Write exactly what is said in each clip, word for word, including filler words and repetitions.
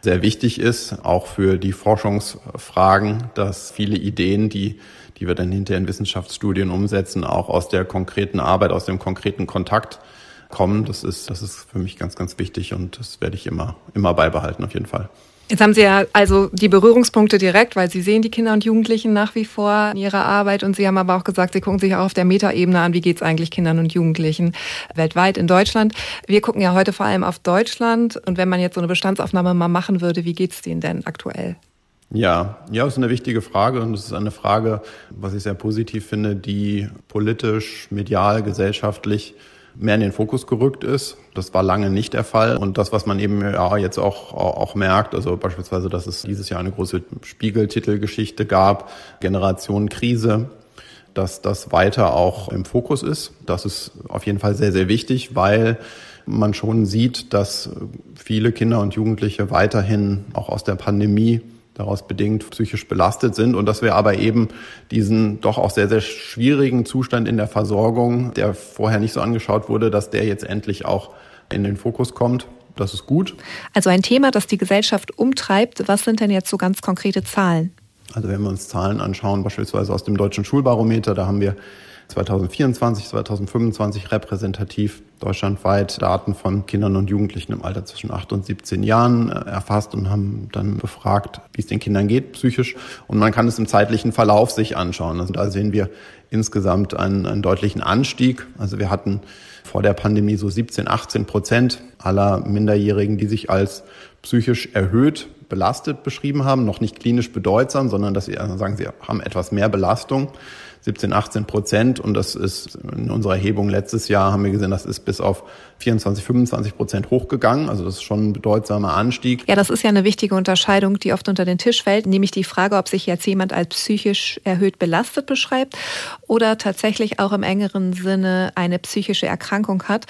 sehr wichtig ist, auch für die Forschungsfragen, dass viele Ideen, die die wir dann hinterher in Wissenschaftsstudien umsetzen, auch aus der konkreten Arbeit, aus dem konkreten Kontakt kommen. Das ist, das ist für mich ganz, ganz wichtig und das werde ich immer, immer beibehalten auf jeden Fall. Jetzt haben Sie ja also die Berührungspunkte direkt, weil Sie sehen die Kinder und Jugendlichen nach wie vor in ihrer Arbeit und Sie haben aber auch gesagt, Sie gucken sich auch auf der Metaebene an, wie geht es eigentlich Kindern und Jugendlichen weltweit in Deutschland. Wir gucken ja heute vor allem auf Deutschland und wenn man jetzt so eine Bestandsaufnahme mal machen würde, wie geht es denen denn aktuell? Ja, ja, das ist eine wichtige Frage und es ist eine Frage, was ich sehr positiv finde, die politisch, medial, gesellschaftlich mehr in den Fokus gerückt ist. Das war lange nicht der Fall und das, was man eben ja jetzt auch auch merkt, also beispielsweise, dass es dieses Jahr eine große Spiegel-Titelgeschichte gab, Generation Krise, dass das weiter auch im Fokus ist. Das ist auf jeden Fall sehr, sehr wichtig, weil man schon sieht, dass viele Kinder und Jugendliche weiterhin auch aus der Pandemie daraus bedingt psychisch belastet sind und dass wir aber eben diesen doch auch sehr, sehr schwierigen Zustand in der Versorgung, der vorher nicht so angeschaut wurde, dass der jetzt endlich auch in den Fokus kommt. Das ist gut. Also ein Thema, das die Gesellschaft umtreibt. Was sind denn jetzt so ganz konkrete Zahlen? Also wenn wir uns Zahlen anschauen, beispielsweise aus dem Deutschen Schulbarometer, da haben wir zwanzig vierundzwanzig, zwanzig fünfundzwanzig repräsentativ deutschlandweit Daten von Kindern und Jugendlichen im Alter zwischen acht und siebzehn Jahren erfasst und haben dann befragt, wie es den Kindern geht psychisch. Und man kann es im zeitlichen Verlauf sich anschauen. Also da sehen wir insgesamt einen, einen deutlichen Anstieg. Also wir hatten vor der Pandemie so siebzehn, achtzehn Prozent aller Minderjährigen, die sich als psychisch erhöht belastet beschrieben haben, noch nicht klinisch bedeutsam, sondern dass sie also sagen, sie haben etwas mehr Belastung. siebzehn, achtzehn Prozent und das ist in unserer Erhebung letztes Jahr, haben wir gesehen, das ist bis auf vierundzwanzig, fünfundzwanzig Prozent hochgegangen. Also das ist schon ein bedeutsamer Anstieg. Ja, das ist ja eine wichtige Unterscheidung, die oft unter den Tisch fällt, nämlich die Frage, ob sich jetzt jemand als psychisch erhöht belastet beschreibt oder tatsächlich auch im engeren Sinne eine psychische Erkrankung hat.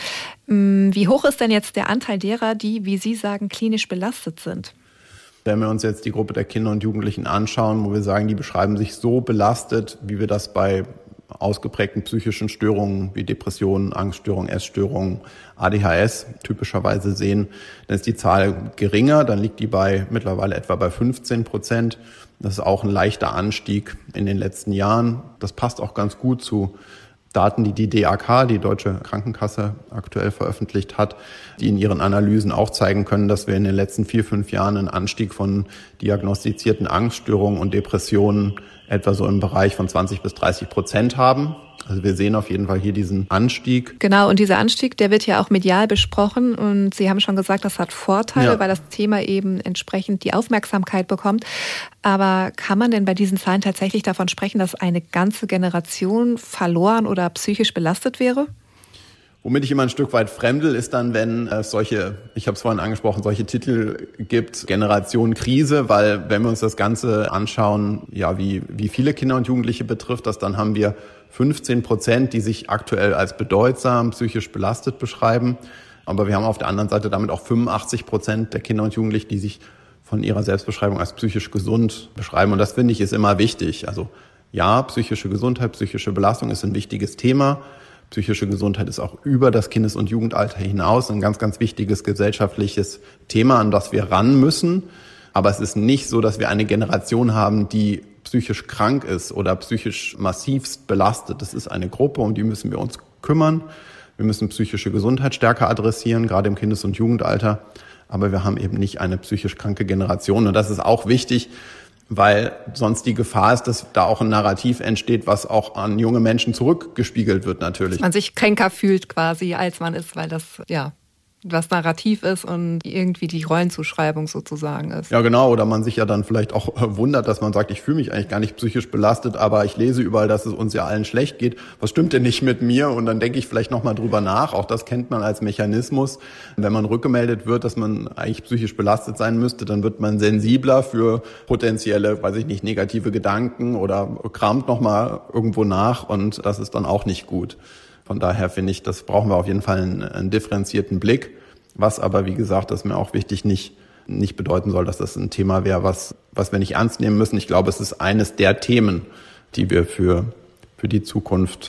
Wie hoch ist denn jetzt der Anteil derer, die, wie Sie sagen, klinisch belastet sind? Wenn wir uns jetzt die Gruppe der Kinder und Jugendlichen anschauen, wo wir sagen, die beschreiben sich so belastet, wie wir das bei ausgeprägten psychischen Störungen wie Depressionen, Angststörungen, Essstörungen, A D H S typischerweise sehen, dann ist die Zahl geringer, dann liegt die bei mittlerweile etwa bei fünfzehn Prozent. Das ist auch ein leichter Anstieg in den letzten Jahren. Das passt auch ganz gut zu Daten, die die D A K, die Deutsche Krankenkasse, aktuell veröffentlicht hat, die in ihren Analysen auch zeigen können, dass wir in den letzten vier, fünf Jahren einen Anstieg von diagnostizierten Angststörungen und Depressionen etwa so im Bereich von zwanzig bis dreißig Prozent haben. Also wir sehen auf jeden Fall hier diesen Anstieg. Genau, und dieser Anstieg, der wird ja auch medial besprochen und Sie haben schon gesagt, das hat Vorteile, ja, weil das Thema eben entsprechend die Aufmerksamkeit bekommt. Aber kann man denn bei diesen Zahlen tatsächlich davon sprechen, dass eine ganze Generation verloren oder psychisch belastet wäre? Womit ich immer ein Stück weit fremdel, ist dann, wenn es solche, ich habe es vorhin angesprochen, solche Titel gibt, Generation Krise, weil wenn wir uns das Ganze anschauen, ja, wie, wie viele Kinder und Jugendliche betrifft das, dann haben wir fünfzehn Prozent, die sich aktuell als bedeutsam psychisch belastet beschreiben. Aber wir haben auf der anderen Seite damit auch fünfundachtzig Prozent der Kinder und Jugendlichen, die sich von ihrer Selbstbeschreibung als psychisch gesund beschreiben. Und das finde ich ist immer wichtig. Also ja, psychische Gesundheit, psychische Belastung ist ein wichtiges Thema. Psychische Gesundheit ist auch über das Kindes- und Jugendalter hinaus ein ganz, ganz wichtiges gesellschaftliches Thema, an das wir ran müssen. Aber es ist nicht so, dass wir eine Generation haben, die psychisch krank ist oder psychisch massivst belastet. Das ist eine Gruppe, um die müssen wir uns kümmern. Wir müssen psychische Gesundheit stärker adressieren, gerade im Kindes- und Jugendalter. Aber wir haben eben nicht eine psychisch kranke Generation. Und das ist auch wichtig, weil sonst die Gefahr ist, dass da auch ein Narrativ entsteht, was auch an junge Menschen zurückgespiegelt wird natürlich. Dass man sich kränker fühlt quasi, als man ist, weil das, ja, was Narrativ ist und irgendwie die Rollenzuschreibung sozusagen ist. Ja, genau. Oder man sich ja dann vielleicht auch wundert, dass man sagt, ich fühle mich eigentlich gar nicht psychisch belastet, aber ich lese überall, dass es uns ja allen schlecht geht. Was stimmt denn nicht mit mir? Und dann denke ich vielleicht nochmal drüber nach. Auch das kennt man als Mechanismus. Wenn man rückgemeldet wird, dass man eigentlich psychisch belastet sein müsste, dann wird man sensibler für potenzielle, weiß ich nicht, negative Gedanken oder kramt nochmal irgendwo nach. Und das ist dann auch nicht gut. Von daher finde ich, das brauchen wir auf jeden Fall einen, einen differenzierten Blick, was aber, wie gesagt, das ist mir auch wichtig, nicht, nicht bedeuten soll, dass das ein Thema wäre, was, was wir nicht ernst nehmen müssen. Ich glaube, es ist eines der Themen, die wir für, für die Zukunft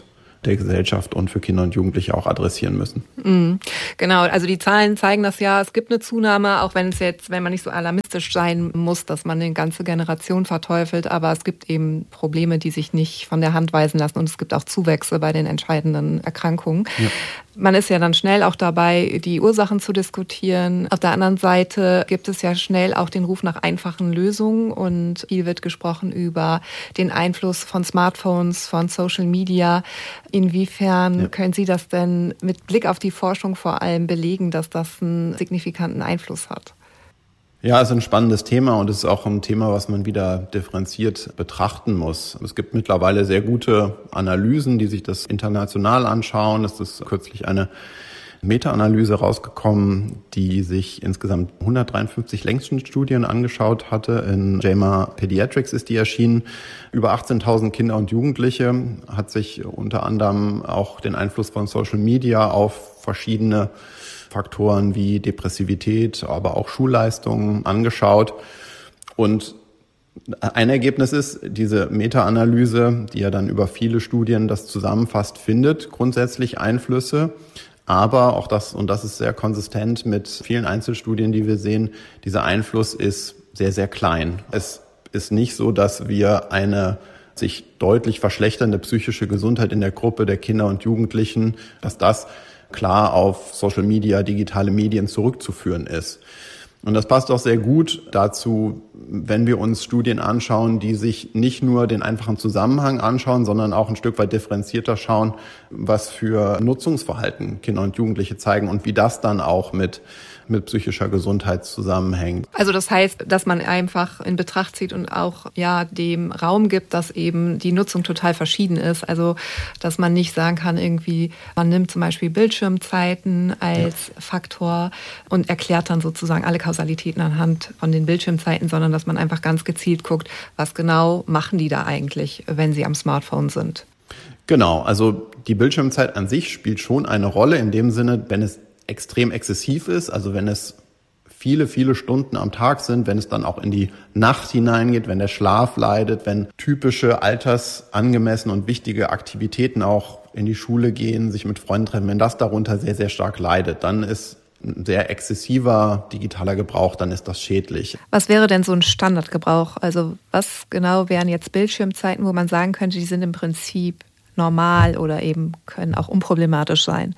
der Gesellschaft und für Kinder und Jugendliche auch adressieren müssen. Mhm. Genau, also die Zahlen zeigen das ja, es gibt eine Zunahme, auch wenn es jetzt, wenn man nicht so alarmistisch sein muss, dass man eine ganze Generation verteufelt, aber es gibt eben Probleme, die sich nicht von der Hand weisen lassen und es gibt auch Zuwächse bei den entscheidenden Erkrankungen. Ja. Man ist ja dann schnell auch dabei, die Ursachen zu diskutieren. Auf der anderen Seite gibt es ja schnell auch den Ruf nach einfachen Lösungen und viel wird gesprochen über den Einfluss von Smartphones, von Social Media. Inwiefern ja. können Sie das denn mit Blick auf die Forschung vor allem belegen, dass das einen signifikanten Einfluss hat? Ja, es ist ein spannendes Thema und es ist auch ein Thema, was man wieder differenziert betrachten muss. Es gibt mittlerweile sehr gute Analysen, die sich das international anschauen. Es ist kürzlich eine Meta-Analyse rausgekommen, die sich insgesamt hundertdreiundfünfzig Längsschnittstudien angeschaut hatte. In J A M A Pediatrics ist die erschienen. Über achtzehntausend Kinder und Jugendliche, hat sich unter anderem auch den Einfluss von Social Media auf verschiedene Faktoren wie Depressivität, aber auch Schulleistungen angeschaut. Und ein Ergebnis ist, diese Meta-Analyse, die ja dann über viele Studien das zusammenfasst, findet grundsätzlich Einflüsse. Aber auch das, und das ist sehr konsistent mit vielen Einzelstudien, die wir sehen, dieser Einfluss ist sehr, sehr klein. Es ist nicht so, dass wir eine sich deutlich verschlechternde psychische Gesundheit in der Gruppe der Kinder und Jugendlichen, dass das klar auf Social Media, digitale Medien zurückzuführen ist. Und das passt auch sehr gut dazu, wenn wir uns Studien anschauen, die sich nicht nur den einfachen Zusammenhang anschauen, sondern auch ein Stück weit differenzierter schauen, was für Nutzungsverhalten Kinder und Jugendliche zeigen und wie das dann auch mit mit psychischer Gesundheit zusammenhängt. Also das heißt, dass man einfach in Betracht zieht und auch ja dem Raum gibt, dass eben die Nutzung total verschieden ist. Also dass man nicht sagen kann, irgendwie, man nimmt zum Beispiel Bildschirmzeiten als ja. Faktor und erklärt dann sozusagen alle Kausalitäten anhand von den Bildschirmzeiten, sondern dass man einfach ganz gezielt guckt, was genau machen die da eigentlich, wenn sie am Smartphone sind. Genau, also die Bildschirmzeit an sich spielt schon eine Rolle in dem Sinne, wenn es extrem exzessiv ist, also wenn es viele, viele Stunden am Tag sind, wenn es dann auch in die Nacht hineingeht, wenn der Schlaf leidet, wenn typische altersangemessene und wichtige Aktivitäten auch in die Schule gehen, sich mit Freunden treffen, wenn das darunter sehr, sehr stark leidet, dann ist ein sehr exzessiver digitaler Gebrauch, dann ist das schädlich. Was wäre denn so ein Standardgebrauch? Also was genau wären jetzt Bildschirmzeiten, wo man sagen könnte, die sind im Prinzip normal oder eben können auch unproblematisch sein?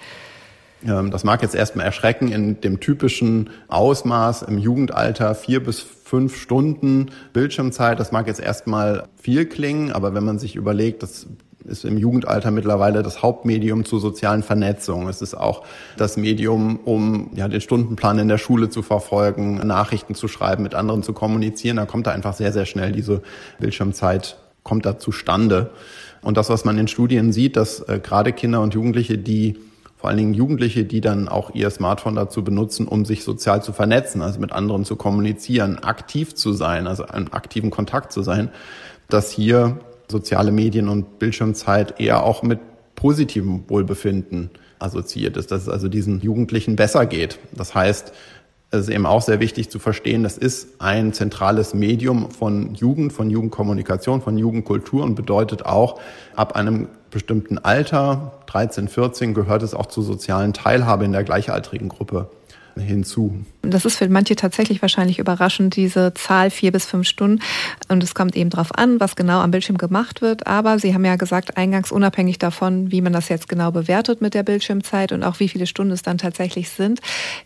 Das mag jetzt erstmal erschrecken in dem typischen Ausmaß im Jugendalter, vier bis fünf Stunden Bildschirmzeit. Das mag jetzt erstmal viel klingen, aber wenn man sich überlegt, das ist im Jugendalter mittlerweile das Hauptmedium zur sozialen Vernetzung. Es ist auch das Medium, um ja den Stundenplan in der Schule zu verfolgen, Nachrichten zu schreiben, mit anderen zu kommunizieren. Da kommt da einfach sehr, sehr schnell diese Bildschirmzeit, kommt da zustande. Und das, was man in Studien sieht, dass äh, gerade Kinder und Jugendliche, die vor allen Dingen Jugendliche, die dann auch ihr Smartphone dazu benutzen, um sich sozial zu vernetzen, also mit anderen zu kommunizieren, aktiv zu sein, also in aktiven Kontakt zu sein, dass hier soziale Medien und Bildschirmzeit eher auch mit positivem Wohlbefinden assoziiert ist, dass es also diesen Jugendlichen besser geht. Das heißt, es ist eben auch sehr wichtig zu verstehen, das ist ein zentrales Medium von Jugend, von Jugendkommunikation, von Jugendkultur und bedeutet auch, ab einem bestimmten Alter, dreizehn, vierzehn, gehört es auch zur sozialen Teilhabe in der gleichaltrigen Gruppe hinzu. Das ist für manche tatsächlich wahrscheinlich überraschend, diese Zahl vier bis fünf Stunden. Und es kommt eben darauf an, was genau am Bildschirm gemacht wird. Aber Sie haben ja gesagt, eingangs unabhängig davon, wie man das jetzt genau bewertet mit der Bildschirmzeit und auch wie viele Stunden es dann tatsächlich sind,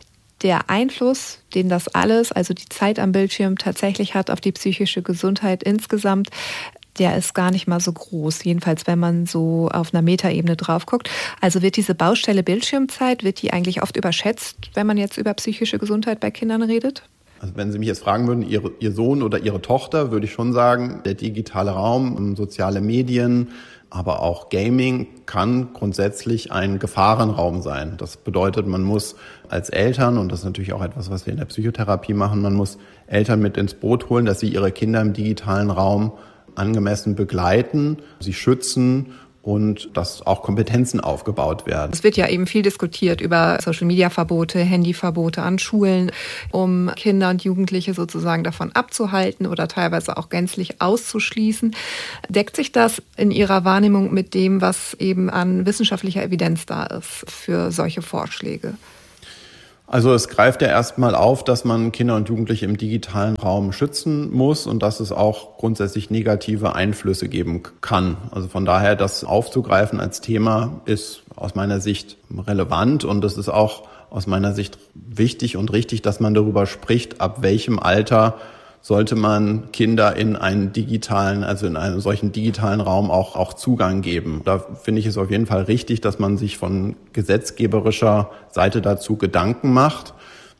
der Einfluss, den das alles, also die Zeit am Bildschirm tatsächlich hat auf die psychische Gesundheit insgesamt, der ist gar nicht mal so groß, jedenfalls wenn man so auf einer Metaebene drauf guckt. Also wird diese Baustelle Bildschirmzeit, wird die eigentlich oft überschätzt, wenn man jetzt über psychische Gesundheit bei Kindern redet? Also wenn Sie mich jetzt fragen würden, Ihre, Ihr Sohn oder Ihre Tochter, würde ich schon sagen, der digitale Raum, soziale Medien, aber auch Gaming kann grundsätzlich ein Gefahrenraum sein. Das bedeutet, man muss als Eltern, und das ist natürlich auch etwas, was wir in der Psychotherapie machen, man muss Eltern mit ins Boot holen, dass sie ihre Kinder im digitalen Raum angemessen begleiten, sie schützen und dass auch Kompetenzen aufgebaut werden. Es wird ja eben viel diskutiert über Social-Media-Verbote, Handyverbote an Schulen, um Kinder und Jugendliche sozusagen davon abzuhalten oder teilweise auch gänzlich auszuschließen. Deckt sich das in Ihrer Wahrnehmung mit dem, was eben an wissenschaftlicher Evidenz da ist für solche Vorschläge? Also es greift ja erstmal auf, dass man Kinder und Jugendliche im digitalen Raum schützen muss und dass es auch grundsätzlich negative Einflüsse geben kann. Also von daher, das aufzugreifen als Thema ist aus meiner Sicht relevant und es ist auch aus meiner Sicht wichtig und richtig, dass man darüber spricht, ab welchem Alter sollte man Kinder in einen digitalen, also in einen solchen digitalen Raum auch, auch Zugang geben. Da finde ich es auf jeden Fall richtig, dass man sich von gesetzgeberischer Seite dazu Gedanken macht,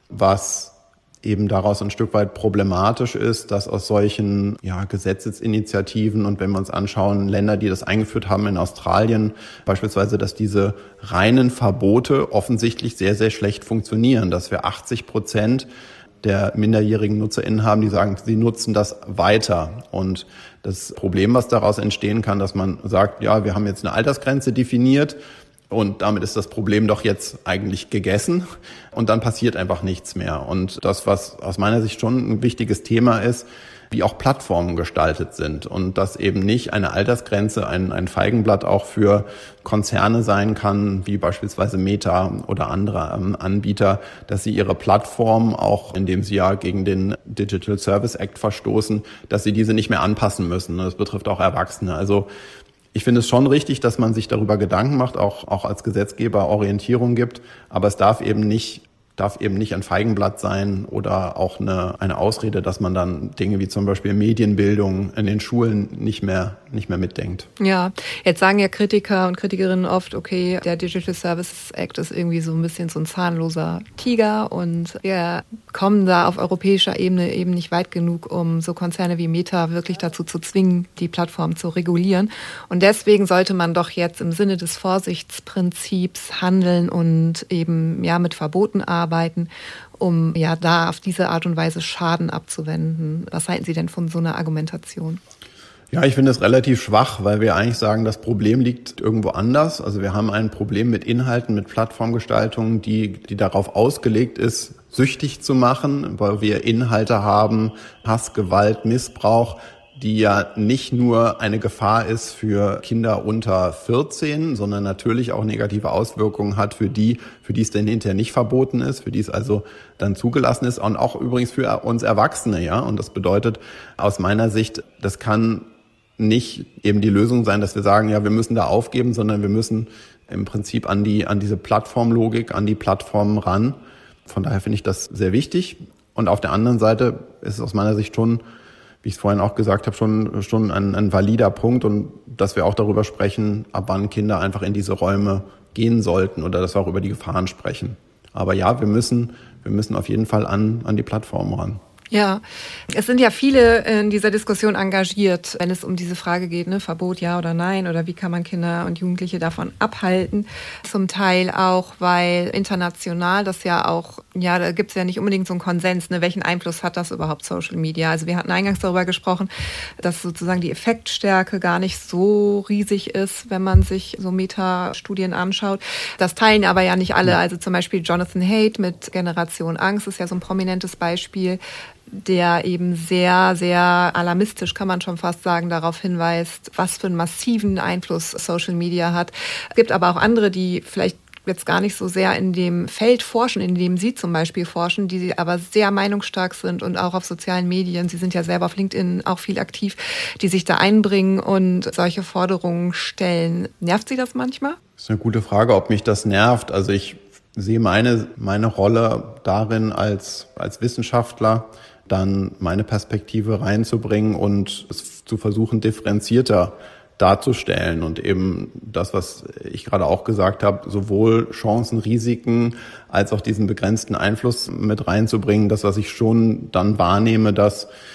was eben daraus ein Stück weit problematisch ist, dass aus solchen ja, Gesetzesinitiativen und wenn wir uns anschauen, Länder, die das eingeführt haben in Australien, beispielsweise, dass diese reinen Verbote offensichtlich sehr, sehr schlecht funktionieren, dass wir achtzig Prozent der minderjährigen NutzerInnen haben, die sagen, sie nutzen das weiter. Und das Problem, was daraus entstehen kann, dass man sagt, ja, wir haben jetzt eine Altersgrenze definiert und damit ist das Problem doch jetzt eigentlich gegessen und dann passiert einfach nichts mehr. Und das, was aus meiner Sicht schon ein wichtiges Thema ist, wie auch Plattformen gestaltet sind und dass eben nicht eine Altersgrenze ein, ein Feigenblatt auch für Konzerne sein kann, wie beispielsweise Meta oder andere ähm, Anbieter, dass sie ihre Plattform, auch indem sie ja gegen den Digital Service Act verstoßen, dass sie diese nicht mehr anpassen müssen. Das betrifft auch Erwachsene. Also ich finde es schon richtig, dass man sich darüber Gedanken macht, auch, auch als Gesetzgeber Orientierung gibt, aber es darf eben nicht darf eben nicht ein Feigenblatt sein oder auch eine, eine Ausrede, dass man dann Dinge wie zum Beispiel Medienbildung in den Schulen nicht mehr, nicht mehr mitdenkt. Ja, jetzt sagen ja Kritiker und Kritikerinnen oft, okay, der Digital Services Act ist irgendwie so ein bisschen so ein zahnloser Tiger und wir kommen da auf europäischer Ebene eben nicht weit genug, um so Konzerne wie Meta wirklich dazu zu zwingen, die Plattform zu regulieren. Und deswegen sollte man doch jetzt im Sinne des Vorsichtsprinzips handeln und eben ja mit Verboten arbeiten. Arbeiten, um ja da auf diese Art und Weise Schaden abzuwenden. Was halten Sie denn von so einer Argumentation? Ja, ich finde es relativ schwach, weil wir eigentlich sagen, das Problem liegt irgendwo anders. Also wir haben ein Problem mit Inhalten, mit Plattformgestaltung, die, die darauf ausgelegt ist, süchtig zu machen, weil wir Inhalte haben, Hass, Gewalt, Missbrauch, die ja nicht nur eine Gefahr ist für Kinder unter vierzehn, sondern natürlich auch negative Auswirkungen hat für die, für die es denn hinterher nicht verboten ist, für die es also dann zugelassen ist und auch übrigens für uns Erwachsene, ja. Und das bedeutet aus meiner Sicht, das kann nicht eben die Lösung sein, dass wir sagen, ja, wir müssen da aufgeben, sondern wir müssen im Prinzip an die, an diese Plattformlogik, an die Plattformen ran. Von daher finde ich das sehr wichtig. Und auf der anderen Seite ist es aus meiner Sicht schon, wie ich es vorhin auch gesagt habe, schon schon ein, ein valider Punkt und dass wir auch darüber sprechen, ab wann Kinder einfach in diese Räume gehen sollten oder dass wir auch über die Gefahren sprechen. Aber ja, wir müssen wir müssen auf jeden Fall an an die Plattformen ran. Ja, es sind ja viele in dieser Diskussion engagiert, wenn es um diese Frage geht, ne, Verbot ja oder nein oder wie kann man Kinder und Jugendliche davon abhalten. Zum Teil auch, weil international das ja auch, ja, da gibt es ja nicht unbedingt so einen Konsens, ne, welchen Einfluss hat das überhaupt Social Media? Also wir hatten eingangs darüber gesprochen, dass sozusagen die Effektstärke gar nicht so riesig ist, wenn man sich so Meta-Studien anschaut. Das teilen aber ja nicht alle. Also zum Beispiel Jonathan Haidt mit Generation Angst ist ja so ein prominentes Beispiel, der eben sehr, sehr alarmistisch, kann man schon fast sagen, darauf hinweist, was für einen massiven Einfluss Social Media hat. Es gibt aber auch andere, die vielleicht jetzt gar nicht so sehr in dem Feld forschen, in dem Sie zum Beispiel forschen, die aber sehr meinungsstark sind und auch auf sozialen Medien, Sie sind ja selber auf LinkedIn auch viel aktiv, die sich da einbringen und solche Forderungen stellen. Nervt Sie das manchmal? Das ist eine gute Frage, ob mich das nervt. Also ich sehe meine, meine Rolle darin als, als Wissenschaftler, dann meine Perspektive reinzubringen und es zu versuchen, differenzierter darzustellen und eben das, was ich gerade auch gesagt habe, sowohl Chancen, Risiken als auch diesen begrenzten Einfluss mit reinzubringen. Das, was ich schon dann wahrnehme, dass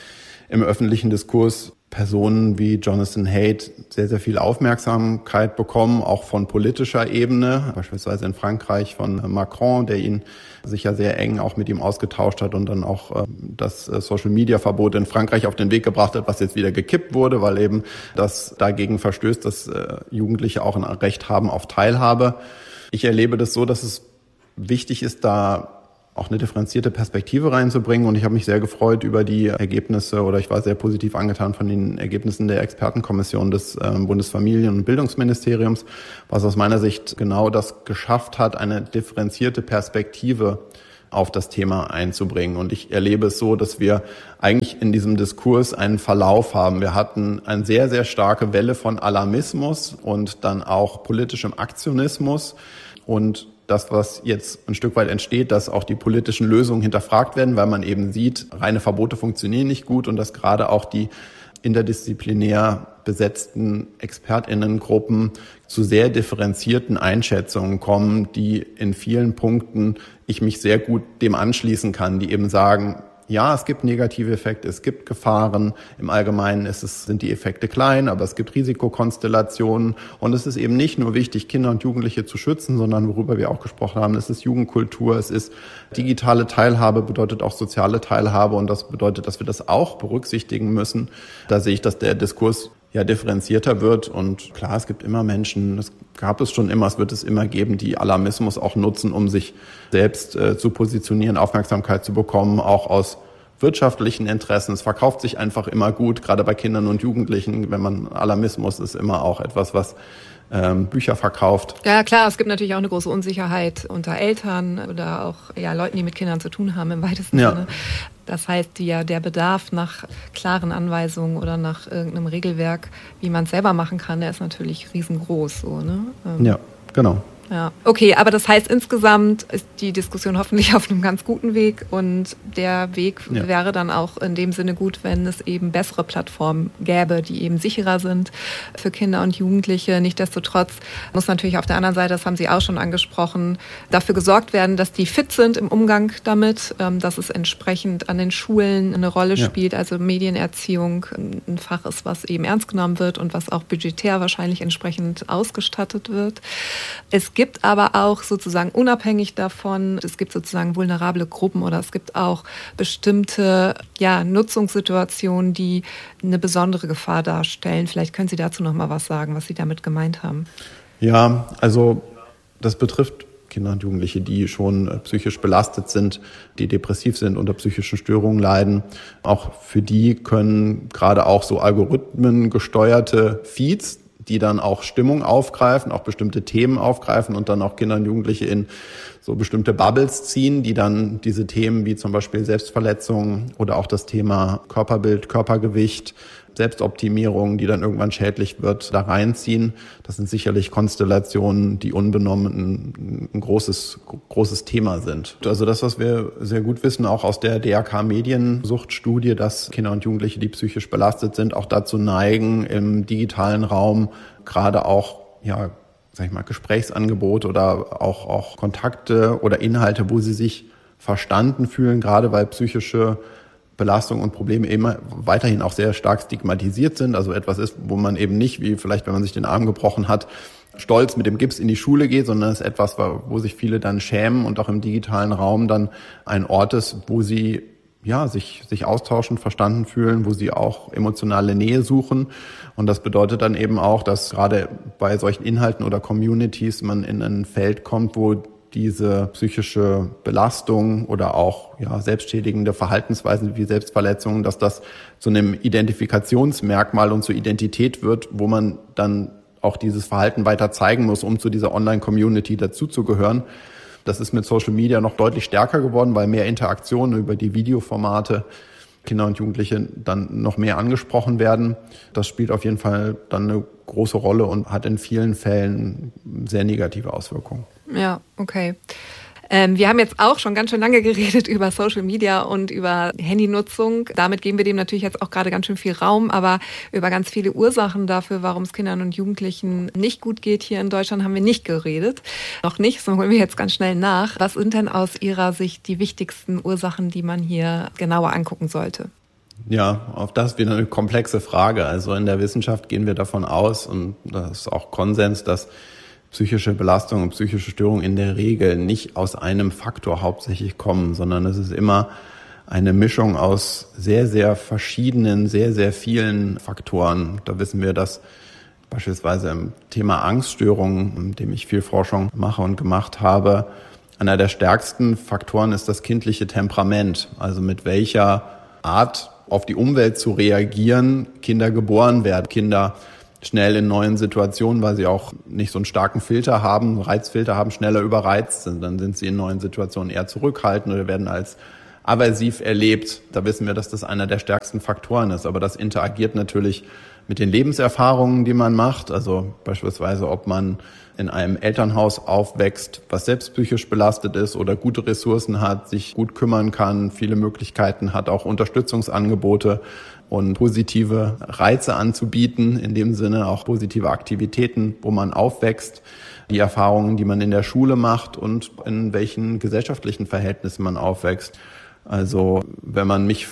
im öffentlichen Diskurs Personen wie Jonathan Haidt sehr, sehr viel Aufmerksamkeit bekommen, auch von politischer Ebene, beispielsweise in Frankreich von Macron, der ihn sicher sehr eng auch mit ihm ausgetauscht hat und dann auch das Social-Media-Verbot in Frankreich auf den Weg gebracht hat, was jetzt wieder gekippt wurde, weil eben das dagegen verstößt, dass Jugendliche auch ein Recht haben auf Teilhabe. Ich erlebe das so, dass es wichtig ist, da auch eine differenzierte Perspektive reinzubringen. Und ich habe mich sehr gefreut über die Ergebnisse oder ich war sehr positiv angetan von den Ergebnissen der Expertenkommission des äh, Bundesfamilien- und Bildungsministeriums, was aus meiner Sicht genau das geschafft hat, eine differenzierte Perspektive auf das Thema einzubringen. Und ich erlebe es so, dass wir eigentlich in diesem Diskurs einen Verlauf haben. Wir hatten eine sehr, sehr starke Welle von Alarmismus und dann auch politischem Aktionismus und das, was jetzt ein Stück weit entsteht, dass auch die politischen Lösungen hinterfragt werden, weil man eben sieht, reine Verbote funktionieren nicht gut und dass gerade auch die interdisziplinär besetzten ExpertInnengruppen zu sehr differenzierten Einschätzungen kommen, die in vielen Punkten ich mich sehr gut dem anschließen kann, die eben sagen, ja, es gibt negative Effekte, es gibt Gefahren. Im Allgemeinen ist es, sind die Effekte klein, aber es gibt Risikokonstellationen. Und es ist eben nicht nur wichtig, Kinder und Jugendliche zu schützen, sondern worüber wir auch gesprochen haben, es ist Jugendkultur, es ist digitale Teilhabe, bedeutet auch soziale Teilhabe. Und das bedeutet, dass wir das auch berücksichtigen müssen. Da sehe ich, dass der Diskurs ja differenzierter wird. Und klar, es gibt immer Menschen, das gab es schon immer, es wird es immer geben, die Alarmismus auch nutzen, um sich selbst äh, zu positionieren, Aufmerksamkeit zu bekommen, auch aus wirtschaftlichen Interessen. Es verkauft sich einfach immer gut, gerade bei Kindern und Jugendlichen, wenn man Alarmismus ist immer auch etwas, was ähm, Bücher verkauft. Ja klar, es gibt natürlich auch eine große Unsicherheit unter Eltern oder auch ja, Leuten, die mit Kindern zu tun haben im weitesten ja. Sinne. Das heißt, die, ja, der Bedarf nach klaren Anweisungen oder nach irgendeinem Regelwerk, wie man es selber machen kann, der ist natürlich riesengroß. So, ne? Ähm, ja, genau. Ja, okay, aber das heißt, insgesamt ist die Diskussion hoffentlich auf einem ganz guten Weg und der Weg ja. wäre dann auch in dem Sinne gut, wenn es eben bessere Plattformen gäbe, die eben sicherer sind für Kinder und Jugendliche. Nichtsdestotrotz muss natürlich auf der anderen Seite, das haben Sie auch schon angesprochen, dafür gesorgt werden, dass die fit sind im Umgang damit, dass es entsprechend an den Schulen eine Rolle ja. spielt, also Medienerziehung ein Fach ist, was eben ernst genommen wird und was auch budgetär wahrscheinlich entsprechend ausgestattet wird. Es Es gibt aber auch sozusagen unabhängig davon, es gibt sozusagen vulnerable Gruppen oder es gibt auch bestimmte ja, Nutzungssituationen, die eine besondere Gefahr darstellen. Vielleicht können Sie dazu noch mal was sagen, was Sie damit gemeint haben. Ja, also das betrifft Kinder und Jugendliche, die schon psychisch belastet sind, die depressiv sind, unter psychischen Störungen leiden. Auch für die können gerade auch so algorithmengesteuerte Feeds, die dann auch Stimmung aufgreifen, auch bestimmte Themen aufgreifen und dann auch Kinder und Jugendliche in so bestimmte Bubbles ziehen, die dann diese Themen wie zum Beispiel Selbstverletzung oder auch das Thema Körperbild, Körpergewicht, Selbstoptimierung, die dann irgendwann schädlich wird, da reinziehen. Das sind sicherlich Konstellationen, die unbenommen ein, ein großes, großes Thema sind. Also das, was wir sehr gut wissen, auch aus der D R K-Mediensuchtstudie, dass Kinder und Jugendliche, die psychisch belastet sind, auch dazu neigen, im digitalen Raum gerade auch, ja, sag ich mal, Gesprächsangebote oder auch, auch Kontakte oder Inhalte, wo sie sich verstanden fühlen, gerade weil psychische Belastung und Probleme immer weiterhin auch sehr stark stigmatisiert sind. Also etwas ist, wo man eben nicht, wie vielleicht, wenn man sich den Arm gebrochen hat, stolz mit dem Gips in die Schule geht, sondern es ist etwas, wo sich viele dann schämen und auch im digitalen Raum dann ein Ort ist, wo sie ja sich sich austauschen, verstanden fühlen, wo sie auch emotionale Nähe suchen. Und das bedeutet dann eben auch, dass gerade bei solchen Inhalten oder Communities man in ein Feld kommt, wo diese psychische Belastung oder auch ja, selbstschädigende Verhaltensweisen wie Selbstverletzungen, dass das zu einem Identifikationsmerkmal und zur Identität wird, wo man dann auch dieses Verhalten weiter zeigen muss, um zu dieser Online-Community dazuzugehören. Das ist mit Social Media noch deutlich stärker geworden, weil mehr Interaktionen über die Videoformate Kinder und Jugendliche dann noch mehr angesprochen werden. Das spielt auf jeden Fall dann eine große Rolle und hat in vielen Fällen sehr negative Auswirkungen. Ja, okay. Ähm, wir haben jetzt auch schon ganz schön lange geredet über Social Media und über Handynutzung. Damit geben wir dem natürlich jetzt auch gerade ganz schön viel Raum, aber über ganz viele Ursachen dafür, warum es Kindern und Jugendlichen nicht gut geht hier in Deutschland, haben wir nicht geredet. Noch nicht, das holen wir jetzt ganz schnell nach. Was sind denn aus Ihrer Sicht die wichtigsten Ursachen, die man hier genauer angucken sollte? Ja, auch das wieder eine komplexe Frage. Also in der Wissenschaft gehen wir davon aus, und das ist auch Konsens, dass psychische Belastung und psychische Störungen in der Regel nicht aus einem Faktor hauptsächlich kommen, sondern es ist immer eine Mischung aus sehr, sehr verschiedenen, sehr, sehr vielen Faktoren. Da wissen wir, dass beispielsweise im Thema Angststörungen, in dem ich viel Forschung mache und gemacht habe, einer der stärksten Faktoren ist das kindliche Temperament. Also mit welcher Art auf die Umwelt zu reagieren Kinder geboren werden. Kinder schnell in neuen Situationen, weil sie auch nicht so einen starken Filter haben, Reizfilter haben, schneller überreizt sind. Dann sind sie in neuen Situationen eher zurückhaltend oder werden als aversiv erlebt. Da wissen wir, dass das einer der stärksten Faktoren ist. Aber das interagiert natürlich mit den Lebenserfahrungen, die man macht. Also beispielsweise, ob man in einem Elternhaus aufwächst, was selbst psychisch belastet ist oder gute Ressourcen hat, sich gut kümmern kann, viele Möglichkeiten hat, auch Unterstützungsangebote und positive Reize anzubieten, in dem Sinne auch positive Aktivitäten, wo man aufwächst, die Erfahrungen, die man in der Schule macht und in welchen gesellschaftlichen Verhältnissen man aufwächst. Also wenn man mich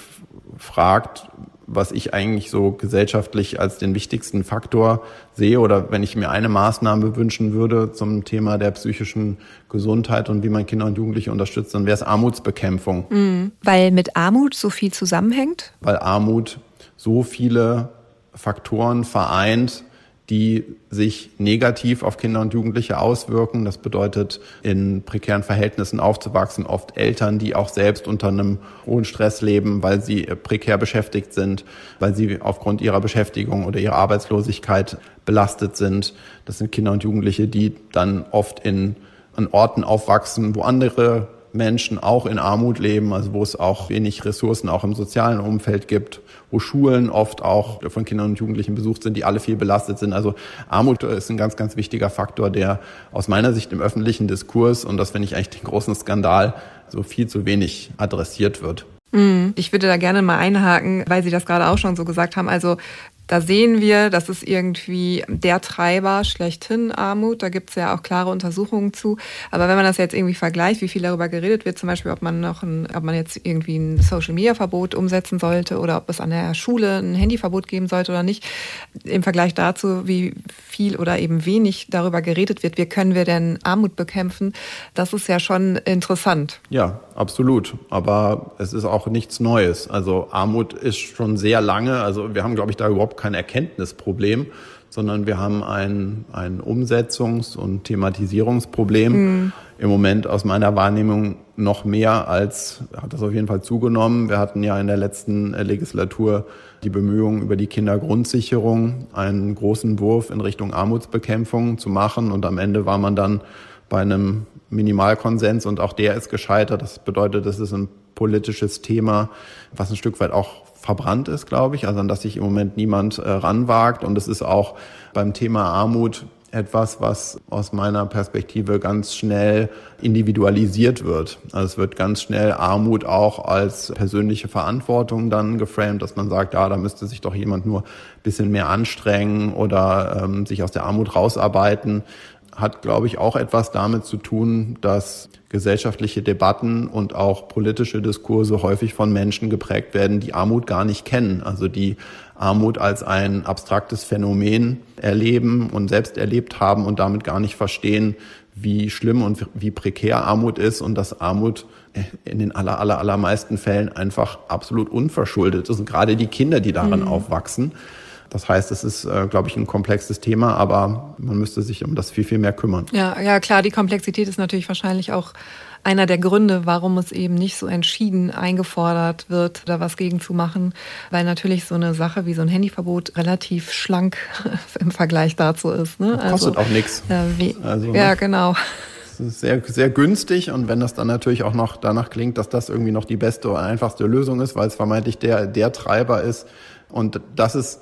fragt, was ich eigentlich so gesellschaftlich als den wichtigsten Faktor sehe oder wenn ich mir eine Maßnahme wünschen würde zum Thema der psychischen Gesundheit und wie man Kinder und Jugendliche unterstützt, dann wäre es Armutsbekämpfung. Mhm. Weil mit Armut so viel zusammenhängt? Weil Armut so viele Faktoren vereint, die sich negativ auf Kinder und Jugendliche auswirken. Das bedeutet, in prekären Verhältnissen aufzuwachsen, oft Eltern, die auch selbst unter einem hohen Stress leben, weil sie prekär beschäftigt sind, weil sie aufgrund ihrer Beschäftigung oder ihrer Arbeitslosigkeit belastet sind. Das sind Kinder und Jugendliche, die dann oft in, an Orten aufwachsen, wo andere Menschen auch in Armut leben, also wo es auch wenig Ressourcen auch im sozialen Umfeld gibt, wo Schulen oft auch von Kindern und Jugendlichen besucht sind, die alle viel belastet sind. Also Armut ist ein ganz, ganz wichtiger Faktor, der aus meiner Sicht im öffentlichen Diskurs, und das finde ich eigentlich den großen Skandal, so viel zu wenig adressiert wird. Ich würde da gerne mal einhaken, weil Sie das gerade auch schon so gesagt haben. Also da sehen wir, das ist irgendwie der Treiber schlechthin, Armut. Da gibt es ja auch klare Untersuchungen zu. Aber wenn man das jetzt irgendwie vergleicht, wie viel darüber geredet wird, zum Beispiel, ob man noch ein, ob man jetzt irgendwie ein Social-Media-Verbot umsetzen sollte oder ob es an der Schule ein Handyverbot geben sollte oder nicht, im Vergleich dazu, wie viel oder eben wenig darüber geredet wird, wie können wir denn Armut bekämpfen, das ist ja schon interessant. Ja, absolut. Aber es ist auch nichts Neues. Also Armut ist schon sehr lange, also wir haben, glaube ich, da überhaupt kein Erkenntnisproblem, sondern wir haben ein, ein Umsetzungs- und Thematisierungsproblem. Mhm. Im Moment aus meiner Wahrnehmung noch mehr als, hat das auf jeden Fall zugenommen. Wir hatten ja in der letzten Legislatur die Bemühungen über die Kindergrundsicherung, einen großen Wurf in Richtung Armutsbekämpfung zu machen. Und am Ende war man dann bei einem Minimalkonsens und auch der ist gescheitert. Das bedeutet, das ist ein politisches Thema, was ein Stück weit auch verbrannt ist, glaube ich, also an das sich im Moment niemand äh, ranwagt. Und es ist auch beim Thema Armut etwas, was aus meiner Perspektive ganz schnell individualisiert wird. Also es wird ganz schnell Armut auch als persönliche Verantwortung dann geframed, dass man sagt, ja, da müsste sich doch jemand nur ein bisschen mehr anstrengen oder ähm, sich aus der Armut rausarbeiten. Hat, glaube ich, auch etwas damit zu tun, dass gesellschaftliche Debatten und auch politische Diskurse häufig von Menschen geprägt werden, die Armut gar nicht kennen. Also die Armut als ein abstraktes Phänomen erleben und selbst erlebt haben und damit gar nicht verstehen, wie schlimm und wie prekär Armut ist und dass Armut in den aller, aller, allermeisten Fällen einfach absolut unverschuldet ist. Und gerade die Kinder, die darin mhm. aufwachsen. Das heißt, es ist, äh, glaube ich, ein komplexes Thema, aber man müsste sich um das viel, viel mehr kümmern. Ja, ja, klar, die Komplexität ist natürlich wahrscheinlich auch einer der Gründe, warum es eben nicht so entschieden eingefordert wird, da was gegen zu machen, weil natürlich so eine Sache wie so ein Handyverbot relativ schlank im Vergleich dazu ist. Ne? Kostet also, auch nichts. Äh, also, ja, genau. Es ist sehr, sehr günstig und wenn das dann natürlich auch noch danach klingt, dass das irgendwie noch die beste oder einfachste Lösung ist, weil es vermeintlich der, der Treiber ist und das ist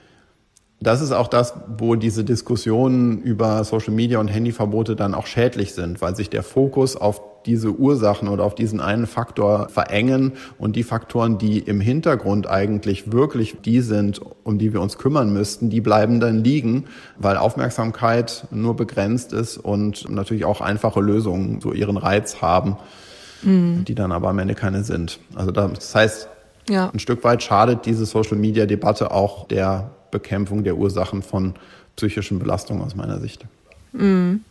Das ist auch das, wo diese Diskussionen über Social Media und Handyverbote dann auch schädlich sind, weil sich der Fokus auf diese Ursachen oder auf diesen einen Faktor verengen und die Faktoren, die im Hintergrund eigentlich wirklich die sind, um die wir uns kümmern müssten, die bleiben dann liegen, weil Aufmerksamkeit nur begrenzt ist und natürlich auch einfache Lösungen so ihren Reiz haben, mhm. die dann aber am Ende keine sind. Also das heißt, Ja. Ein Stück weit schadet diese Social-Media-Debatte auch der Bekämpfung der Ursachen von psychischen Belastungen aus meiner Sicht. Mhm.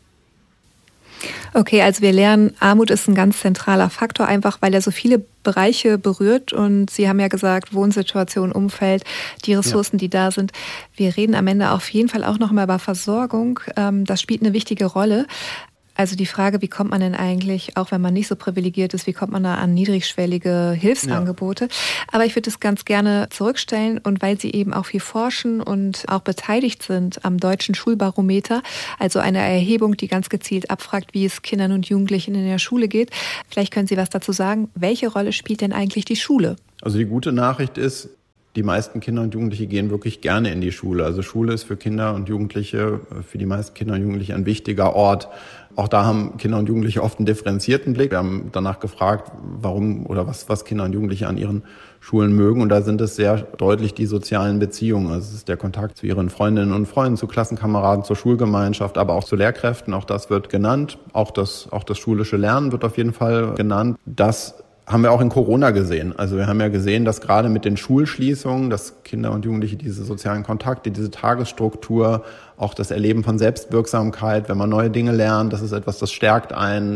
Okay, also wir lernen, Armut ist ein ganz zentraler Faktor, einfach weil er so viele Bereiche berührt. Und Sie haben ja gesagt, Wohnsituation, Umfeld, die Ressourcen, ja. die da sind. Wir reden am Ende auf jeden Fall auch noch mal über Versorgung. Das spielt eine wichtige Rolle. Also die Frage, wie kommt man denn eigentlich, auch wenn man nicht so privilegiert ist, wie kommt man da an niedrigschwellige Hilfsangebote? Ja. Aber ich würde es ganz gerne zurückstellen, und weil Sie eben auch viel forschen und auch beteiligt sind am Deutschen Schulbarometer, also eine Erhebung, die ganz gezielt abfragt, wie es Kindern und Jugendlichen in der Schule geht. Vielleicht können Sie was dazu sagen. Welche Rolle spielt denn eigentlich die Schule? Also die gute Nachricht ist, die meisten Kinder und Jugendliche gehen wirklich gerne in die Schule. Also Schule ist für Kinder und Jugendliche, für die meisten Kinder und Jugendliche ein wichtiger Ort. Auch da haben Kinder und Jugendliche oft einen differenzierten Blick. Wir haben danach gefragt, warum oder was, was Kinder und Jugendliche an ihren Schulen mögen. Und da sind es sehr deutlich die sozialen Beziehungen. Also es ist der Kontakt zu ihren Freundinnen und Freunden, zu Klassenkameraden, zur Schulgemeinschaft, aber auch zu Lehrkräften. Auch das wird genannt. Auch das, auch das schulische Lernen wird auf jeden Fall genannt. Das haben wir auch in Corona gesehen. Also wir haben ja gesehen, dass gerade mit den Schulschließungen, dass Kinder und Jugendliche diese sozialen Kontakte, diese Tagesstruktur, auch das Erleben von Selbstwirksamkeit, wenn man neue Dinge lernt, das ist etwas, das stärkt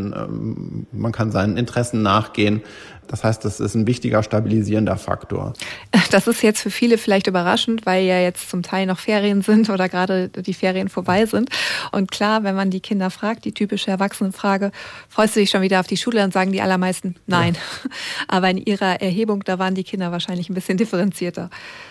einen, man kann seinen Interessen nachgehen. Das heißt, das ist ein wichtiger stabilisierender Faktor. Das ist jetzt für viele vielleicht überraschend, weil ja jetzt zum Teil noch Ferien sind oder gerade die Ferien vorbei sind. Und klar, wenn man die Kinder fragt, die typische Erwachsenenfrage, freust du dich schon wieder auf die Schule? Dann sagen die allermeisten nein. Ja. Aber in ihrer Erhebung, da waren die Kinder wahrscheinlich ein bisschen differenzierter.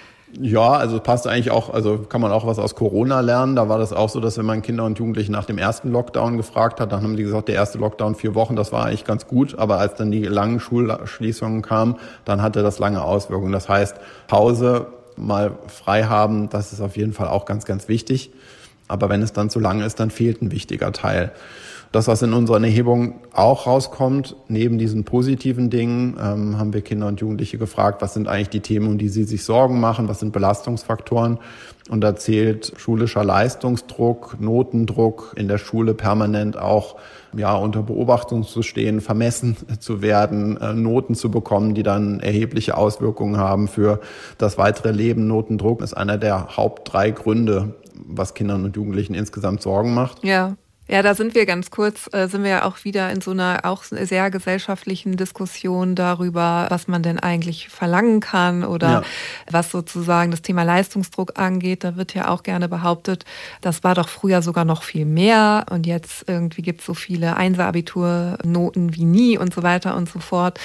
Ja, also passt eigentlich auch, also kann man auch was aus Corona lernen. Da war das auch so, dass wenn man Kinder und Jugendliche nach dem ersten Lockdown gefragt hat, dann haben die gesagt, der erste Lockdown vier Wochen, das war eigentlich ganz gut. Aber als dann die langen Schulschließungen kamen, dann hatte das lange Auswirkungen. Das heißt, Pause mal frei haben, das ist auf jeden Fall auch ganz, ganz wichtig. Aber wenn es dann zu lang ist, dann fehlt ein wichtiger Teil. Das, was in unserer Erhebung auch rauskommt, neben diesen positiven Dingen, ähm, haben wir Kinder und Jugendliche gefragt, was sind eigentlich die Themen, um die sie sich Sorgen machen, was sind Belastungsfaktoren. Und da zählt schulischer Leistungsdruck, Notendruck, in der Schule permanent auch ja unter Beobachtung zu stehen, vermessen zu werden, äh, Noten zu bekommen, die dann erhebliche Auswirkungen haben für das weitere Leben. Notendruck ist einer der Haupt drei Gründe, was Kindern und Jugendlichen insgesamt Sorgen macht. Ja. Ja, da sind wir ganz kurz, äh, sind wir ja auch wieder in so einer auch sehr gesellschaftlichen Diskussion darüber, was man denn eigentlich verlangen kann oder ja. was sozusagen das Thema Leistungsdruck angeht. Da wird ja auch gerne behauptet, das war doch früher sogar noch viel mehr und jetzt irgendwie gibt es so viele Einser-Abiturnoten wie nie und so weiter und so fort.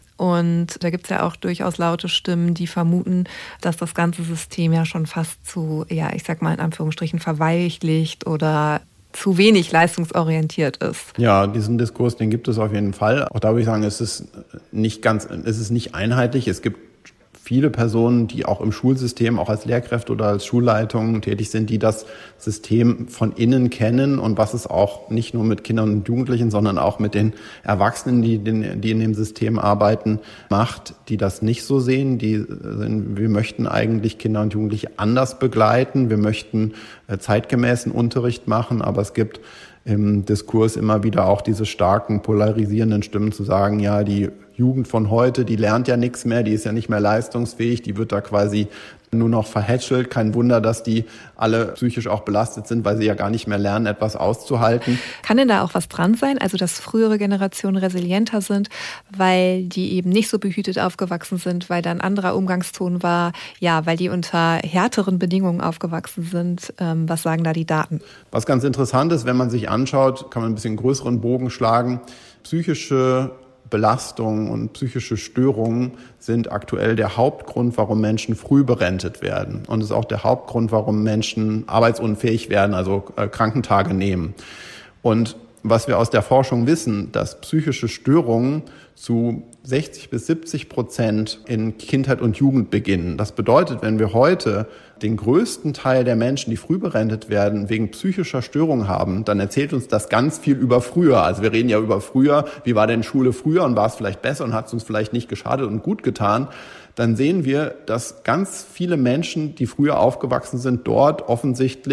Und da gibt es ja auch durchaus laute Stimmen, die vermuten, dass das ganze System ja schon fast zu, ja, ich sag mal in Anführungsstrichen, verweichlicht oder zu wenig leistungsorientiert ist. Ja, diesen Diskurs, den gibt es auf jeden Fall. Auch da würde ich sagen, es ist nicht ganz, es ist nicht einheitlich. Es gibt viele Personen, die auch im Schulsystem, auch als Lehrkräfte oder als Schulleitungen tätig sind, die das System von innen kennen und was es auch nicht nur mit Kindern und Jugendlichen, sondern auch mit den Erwachsenen, die, die in dem System arbeiten, macht, die das nicht so sehen. Die sind, wir möchten eigentlich Kinder und Jugendliche anders begleiten. Wir möchten zeitgemäßen Unterricht machen, aber es gibt im Diskurs immer wieder auch diese starken polarisierenden Stimmen zu sagen, ja, die Jugend von heute, die lernt ja nichts mehr, die ist ja nicht mehr leistungsfähig, die wird da quasi nur noch verhätschelt. Kein Wunder, dass die alle psychisch auch belastet sind, weil sie ja gar nicht mehr lernen, etwas auszuhalten. Kann denn da auch was dran sein? Also, dass frühere Generationen resilienter sind, weil die eben nicht so behütet aufgewachsen sind, weil da ein anderer Umgangston war, ja, weil die unter härteren Bedingungen aufgewachsen sind. Ähm, was sagen da die Daten? Was ganz interessant ist, wenn man sich anschaut, kann man ein bisschen größeren Bogen schlagen. Psychische Belastungen und psychische Störungen sind aktuell der Hauptgrund, warum Menschen früh berentet werden. Und es ist auch der Hauptgrund, warum Menschen arbeitsunfähig werden, also äh, Krankentage nehmen. Und was wir aus der Forschung wissen, dass psychische Störungen zu sechzig bis siebzig Prozent in Kindheit und Jugend beginnen. Das bedeutet, wenn wir heute den größten Teil der Menschen, die früh berentet werden, wegen psychischer Störungen haben, dann erzählt uns das ganz viel über früher. Also wir reden ja über früher, wie war denn Schule früher und war es vielleicht besser und hat es uns vielleicht nicht geschadet und gut getan. Dann sehen wir, dass ganz viele Menschen, die früher aufgewachsen sind, dort offensichtlich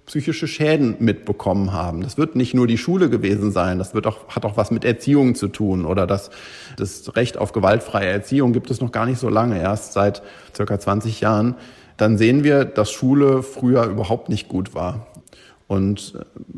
psychische Schäden mitbekommen haben. Das wird nicht nur die Schule gewesen sein, das wird auch, hat auch was mit Erziehung zu tun. Oder das, das Recht auf gewaltfreie Erziehung gibt es noch gar nicht so lange, erst seit circa zwanzig Jahren. Dann sehen wir, dass Schule früher überhaupt nicht gut war. Und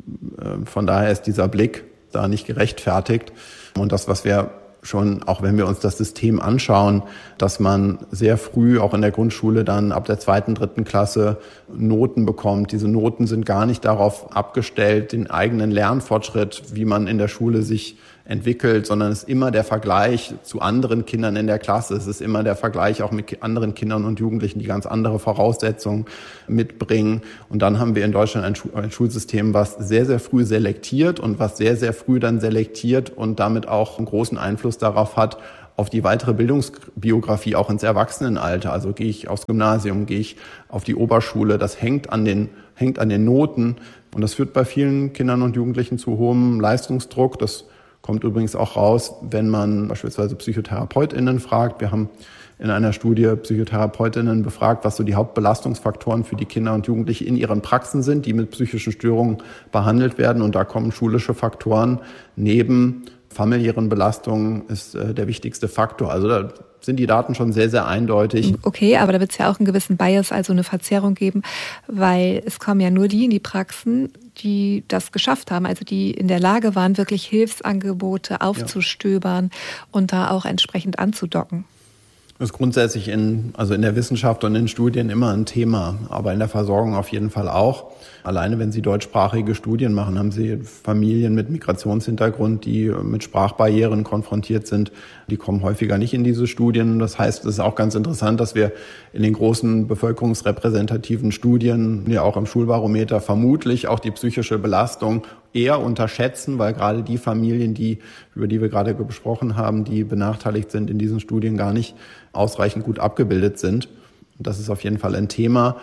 äh, von daher ist dieser Blick da nicht gerechtfertigt. Und das, was wir schon, auch wenn wir uns das System anschauen, dass man sehr früh, auch in der Grundschule, dann ab der zweiten, dritten Klasse Noten bekommt. Diese Noten sind gar nicht darauf abgestellt, den eigenen Lernfortschritt, wie man in der Schule sich entwickelt, sondern es ist immer der Vergleich zu anderen Kindern in der Klasse. Es ist immer der Vergleich auch mit anderen Kindern und Jugendlichen, die ganz andere Voraussetzungen mitbringen. Und dann haben wir in Deutschland ein, Schu- ein Schulsystem, was sehr, sehr früh selektiert und was sehr, sehr früh dann selektiert und damit auch einen großen Einfluss darauf hat, auf die weitere Bildungsbiografie auch ins Erwachsenenalter. Also gehe ich aufs Gymnasium, gehe ich auf die Oberschule. Das hängt an den, hängt an den Noten. Und das führt bei vielen Kindern und Jugendlichen zu hohem Leistungsdruck. Das kommt übrigens auch raus, wenn man beispielsweise PsychotherapeutInnen fragt. Wir haben in einer Studie PsychotherapeutInnen befragt, was so die Hauptbelastungsfaktoren für die Kinder und Jugendliche in ihren Praxen sind, die mit psychischen Störungen behandelt werden. Und da kommen schulische Faktoren neben familiären Belastungen ist äh, der wichtigste Faktor. Also da sind die Daten schon sehr, sehr eindeutig. Okay, aber da wird es ja auch einen gewissen Bias, also eine Verzerrung geben, weil es kommen ja nur die in die Praxen, die das geschafft haben, also die in der Lage waren, wirklich Hilfsangebote aufzustöbern ja. und da auch entsprechend anzudocken. Das ist grundsätzlich in, also in der Wissenschaft und in Studien immer ein Thema, aber in der Versorgung auf jeden Fall auch. Alleine wenn Sie deutschsprachige Studien machen, haben Sie Familien mit Migrationshintergrund, die mit Sprachbarrieren konfrontiert sind. Die kommen häufiger nicht in diese Studien. Das heißt, es ist auch ganz interessant, dass wir in den großen bevölkerungsrepräsentativen Studien, ja auch im Schulbarometer, vermutlich auch die psychische Belastung eher unterschätzen, weil gerade die Familien, die, über die wir gerade gesprochen haben, die benachteiligt sind, in diesen Studien gar nicht ausreichend gut abgebildet sind. Und das ist auf jeden Fall ein Thema.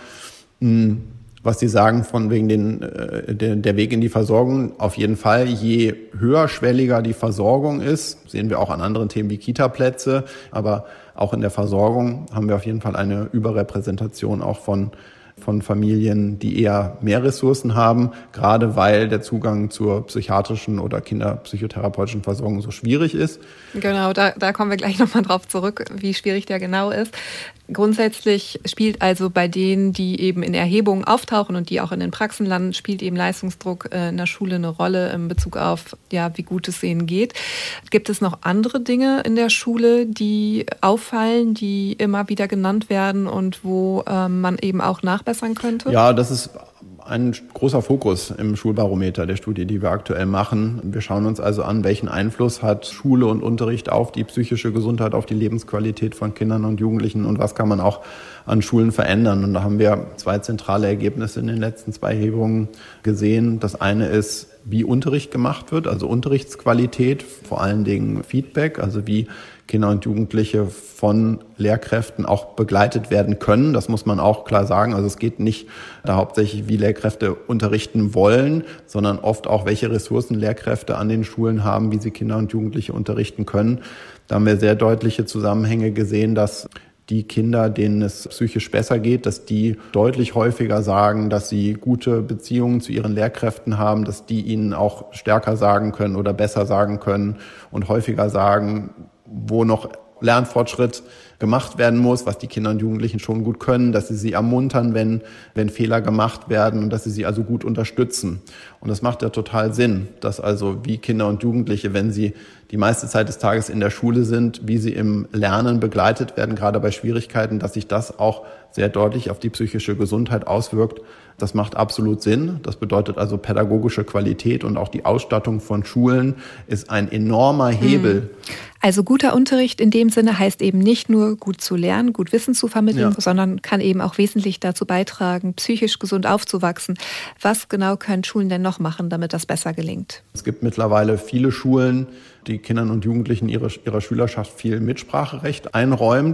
Was Sie sagen von wegen den, der, der Weg in die Versorgung, auf jeden Fall, je höherschwelliger die Versorgung ist, sehen wir auch an anderen Themen wie Kita-Plätze, aber auch in der Versorgung haben wir auf jeden Fall eine Überrepräsentation auch von von Familien, die eher mehr Ressourcen haben, gerade weil der Zugang zur psychiatrischen oder kinderpsychotherapeutischen Versorgung so schwierig ist. Genau, da, da kommen wir gleich nochmal drauf zurück, wie schwierig der genau ist. Grundsätzlich spielt also bei denen, die eben in Erhebungen auftauchen und die auch in den Praxen landen, spielt eben Leistungsdruck in der Schule eine Rolle in Bezug auf, ja, wie gut es ihnen geht. Gibt es noch andere Dinge in der Schule, die auffallen, die immer wieder genannt werden und wo ähm, man eben auch nachbessern könnte? Ja, das ist ein großer Fokus im Schulbarometer der Studie, die wir aktuell machen. Wir schauen uns also an, welchen Einfluss hat Schule und Unterricht auf die psychische Gesundheit, auf die Lebensqualität von Kindern und Jugendlichen und was kann man auch an Schulen verändern. Und da haben wir zwei zentrale Ergebnisse in den letzten zwei Erhebungen gesehen. Das eine ist, wie Unterricht gemacht wird, also Unterrichtsqualität, vor allen Dingen Feedback, also wie Kinder und Jugendliche von Lehrkräften auch begleitet werden können. Das muss man auch klar sagen. Also es geht nicht da hauptsächlich, wie Lehrkräfte unterrichten wollen, sondern oft auch, welche Ressourcen Lehrkräfte an den Schulen haben, wie sie Kinder und Jugendliche unterrichten können. Da haben wir sehr deutliche Zusammenhänge gesehen, dass die Kinder, denen es psychisch besser geht, dass die deutlich häufiger sagen, dass sie gute Beziehungen zu ihren Lehrkräften haben, dass die ihnen auch stärker sagen können oder besser sagen können und häufiger sagen, wo noch Lernfortschritt gemacht werden muss, was die Kinder und Jugendlichen schon gut können, dass sie sie ermuntern, wenn, wenn Fehler gemacht werden und dass sie sie also gut unterstützen. Und das macht ja total Sinn, dass also wie Kinder und Jugendliche, wenn sie die meiste Zeit des Tages in der Schule sind, wie sie im Lernen begleitet werden, gerade bei Schwierigkeiten, dass sich das auch sehr deutlich auf die psychische Gesundheit auswirkt. Das macht absolut Sinn. Das bedeutet also pädagogische Qualität und auch die Ausstattung von Schulen ist ein enormer Hebel. Also guter Unterricht in dem Sinne heißt eben nicht nur gut zu lernen, gut Wissen zu vermitteln, ja. sondern kann eben auch wesentlich dazu beitragen, psychisch gesund aufzuwachsen. Was genau können Schulen denn noch machen, damit das besser gelingt? Es gibt mittlerweile viele Schulen, die Kindern und Jugendlichen ihrer, ihrer Schülerschaft viel Mitspracherecht einräumt.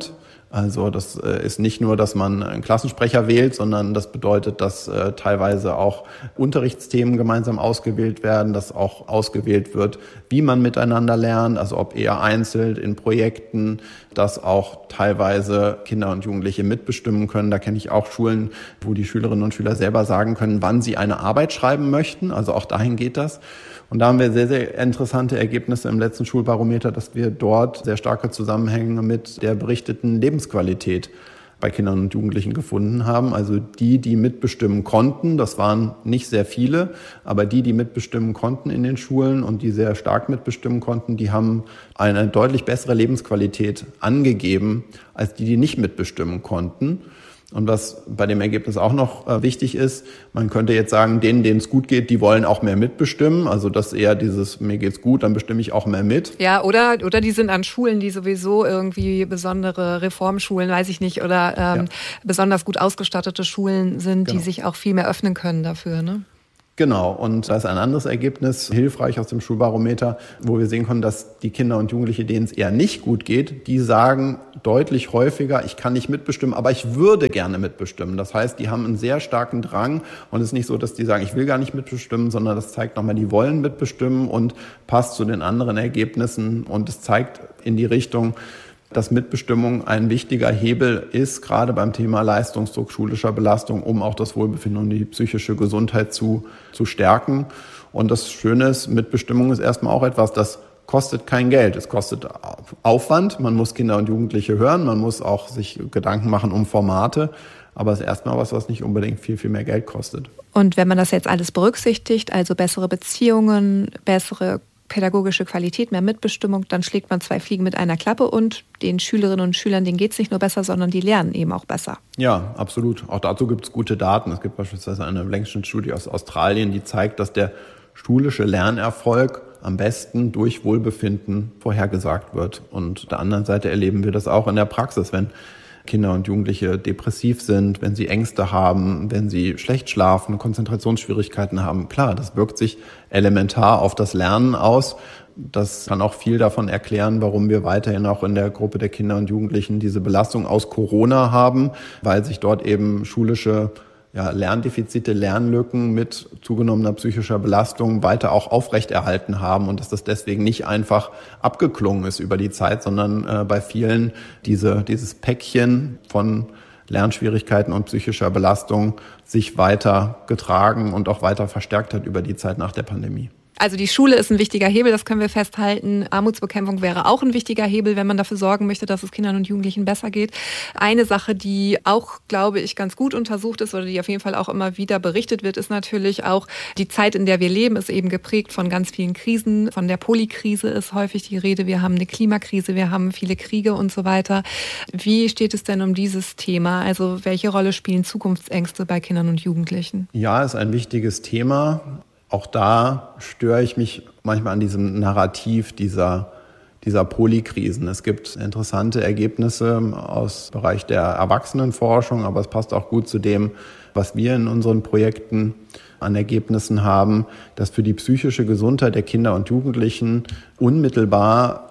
Also das ist nicht nur, dass man einen Klassensprecher wählt, sondern das bedeutet, dass äh, teilweise auch Unterrichtsthemen gemeinsam ausgewählt werden, dass auch ausgewählt wird, wie man miteinander lernt, also ob eher einzeln in Projekten, dass auch teilweise Kinder und Jugendliche mitbestimmen können. Da kenne ich auch Schulen, wo die Schülerinnen und Schüler selber sagen können, wann sie eine Arbeit schreiben möchten. Also auch dahin geht das. Und da haben wir sehr, sehr interessante Ergebnisse im letzten Schulbarometer, dass wir dort sehr starke Zusammenhänge mit der berichteten Lebensqualität bei Kindern und Jugendlichen gefunden haben. Also die, die mitbestimmen konnten, das waren nicht sehr viele, aber die, die mitbestimmen konnten in den Schulen und die sehr stark mitbestimmen konnten, die haben eine deutlich bessere Lebensqualität angegeben, als die, die nicht mitbestimmen konnten. Und was bei dem Ergebnis auch noch äh, wichtig ist, man könnte jetzt sagen, denen, denen es gut geht, die wollen auch mehr mitbestimmen. Also das eher dieses, mir geht's gut, dann bestimme ich auch mehr mit. Ja, oder oder die sind an Schulen, die sowieso irgendwie besondere Reformschulen, weiß ich nicht, oder ähm, ja. besonders gut ausgestattete Schulen sind, genau. die sich auch viel mehr öffnen können dafür, ne? Genau, und da ist ein anderes Ergebnis hilfreich aus dem Schulbarometer, wo wir sehen können, dass die Kinder und Jugendliche, denen es eher nicht gut geht, die sagen deutlich häufiger, ich kann nicht mitbestimmen, aber ich würde gerne mitbestimmen. Das heißt, die haben einen sehr starken Drang und es ist nicht so, dass die sagen, ich will gar nicht mitbestimmen, sondern das zeigt nochmal, die wollen mitbestimmen und passt zu den anderen Ergebnissen und es zeigt in die Richtung, dass Mitbestimmung ein wichtiger Hebel ist, gerade beim Thema Leistungsdruck, schulischer Belastung, um auch das Wohlbefinden und die psychische Gesundheit zu, zu stärken. Und das Schöne ist, Mitbestimmung ist erstmal auch etwas, das kostet kein Geld. Es kostet Aufwand. Man muss Kinder und Jugendliche hören. Man muss auch sich Gedanken machen um Formate. Aber es ist erstmal was, was nicht unbedingt viel, viel mehr Geld kostet. Und wenn man das jetzt alles berücksichtigt, also bessere Beziehungen, bessere pädagogische Qualität, mehr Mitbestimmung, dann schlägt man zwei Fliegen mit einer Klappe und den Schülerinnen und Schülern, denen geht es nicht nur besser, sondern die lernen eben auch besser. Ja, absolut. Auch dazu gibt es gute Daten. Es gibt beispielsweise eine Längsschnittstudie aus Australien, die zeigt, dass der schulische Lernerfolg am besten durch Wohlbefinden vorhergesagt wird. Und auf der anderen Seite erleben wir das auch in der Praxis, wenn Kinder und Jugendliche depressiv sind, wenn sie Ängste haben, wenn sie schlecht schlafen, Konzentrationsschwierigkeiten haben. Klar, das wirkt sich elementar auf das Lernen aus. Das kann auch viel davon erklären, warum wir weiterhin auch in der Gruppe der Kinder und Jugendlichen diese Belastung aus Corona haben, weil sich dort eben schulische ja, Lerndefizite, Lernlücken mit zugenommener psychischer Belastung weiter auch aufrechterhalten haben und dass das deswegen nicht einfach abgeklungen ist über die Zeit, sondern äh, bei vielen diese, dieses Päckchen von Lernschwierigkeiten und psychischer Belastung sich weiter getragen und auch weiter verstärkt hat über die Zeit nach der Pandemie. Also die Schule ist ein wichtiger Hebel, das können wir festhalten. Armutsbekämpfung wäre auch ein wichtiger Hebel, wenn man dafür sorgen möchte, dass es Kindern und Jugendlichen besser geht. Eine Sache, die auch, glaube ich, ganz gut untersucht ist oder die auf jeden Fall auch immer wieder berichtet wird, ist natürlich auch die Zeit, in der wir leben, ist eben geprägt von ganz vielen Krisen. Von der Polykrise ist häufig die Rede. Wir haben eine Klimakrise, wir haben viele Kriege und so weiter. Wie steht es denn um dieses Thema? Also welche Rolle spielen Zukunftsängste bei Kindern und Jugendlichen? Ja, ist ein wichtiges Thema. Auch da störe ich mich manchmal an diesem Narrativ dieser, dieser Polykrisen. Es gibt interessante Ergebnisse aus dem Bereich der Erwachsenenforschung, aber es passt auch gut zu dem, was wir in unseren Projekten an Ergebnissen haben, dass für die psychische Gesundheit der Kinder und Jugendlichen unmittelbar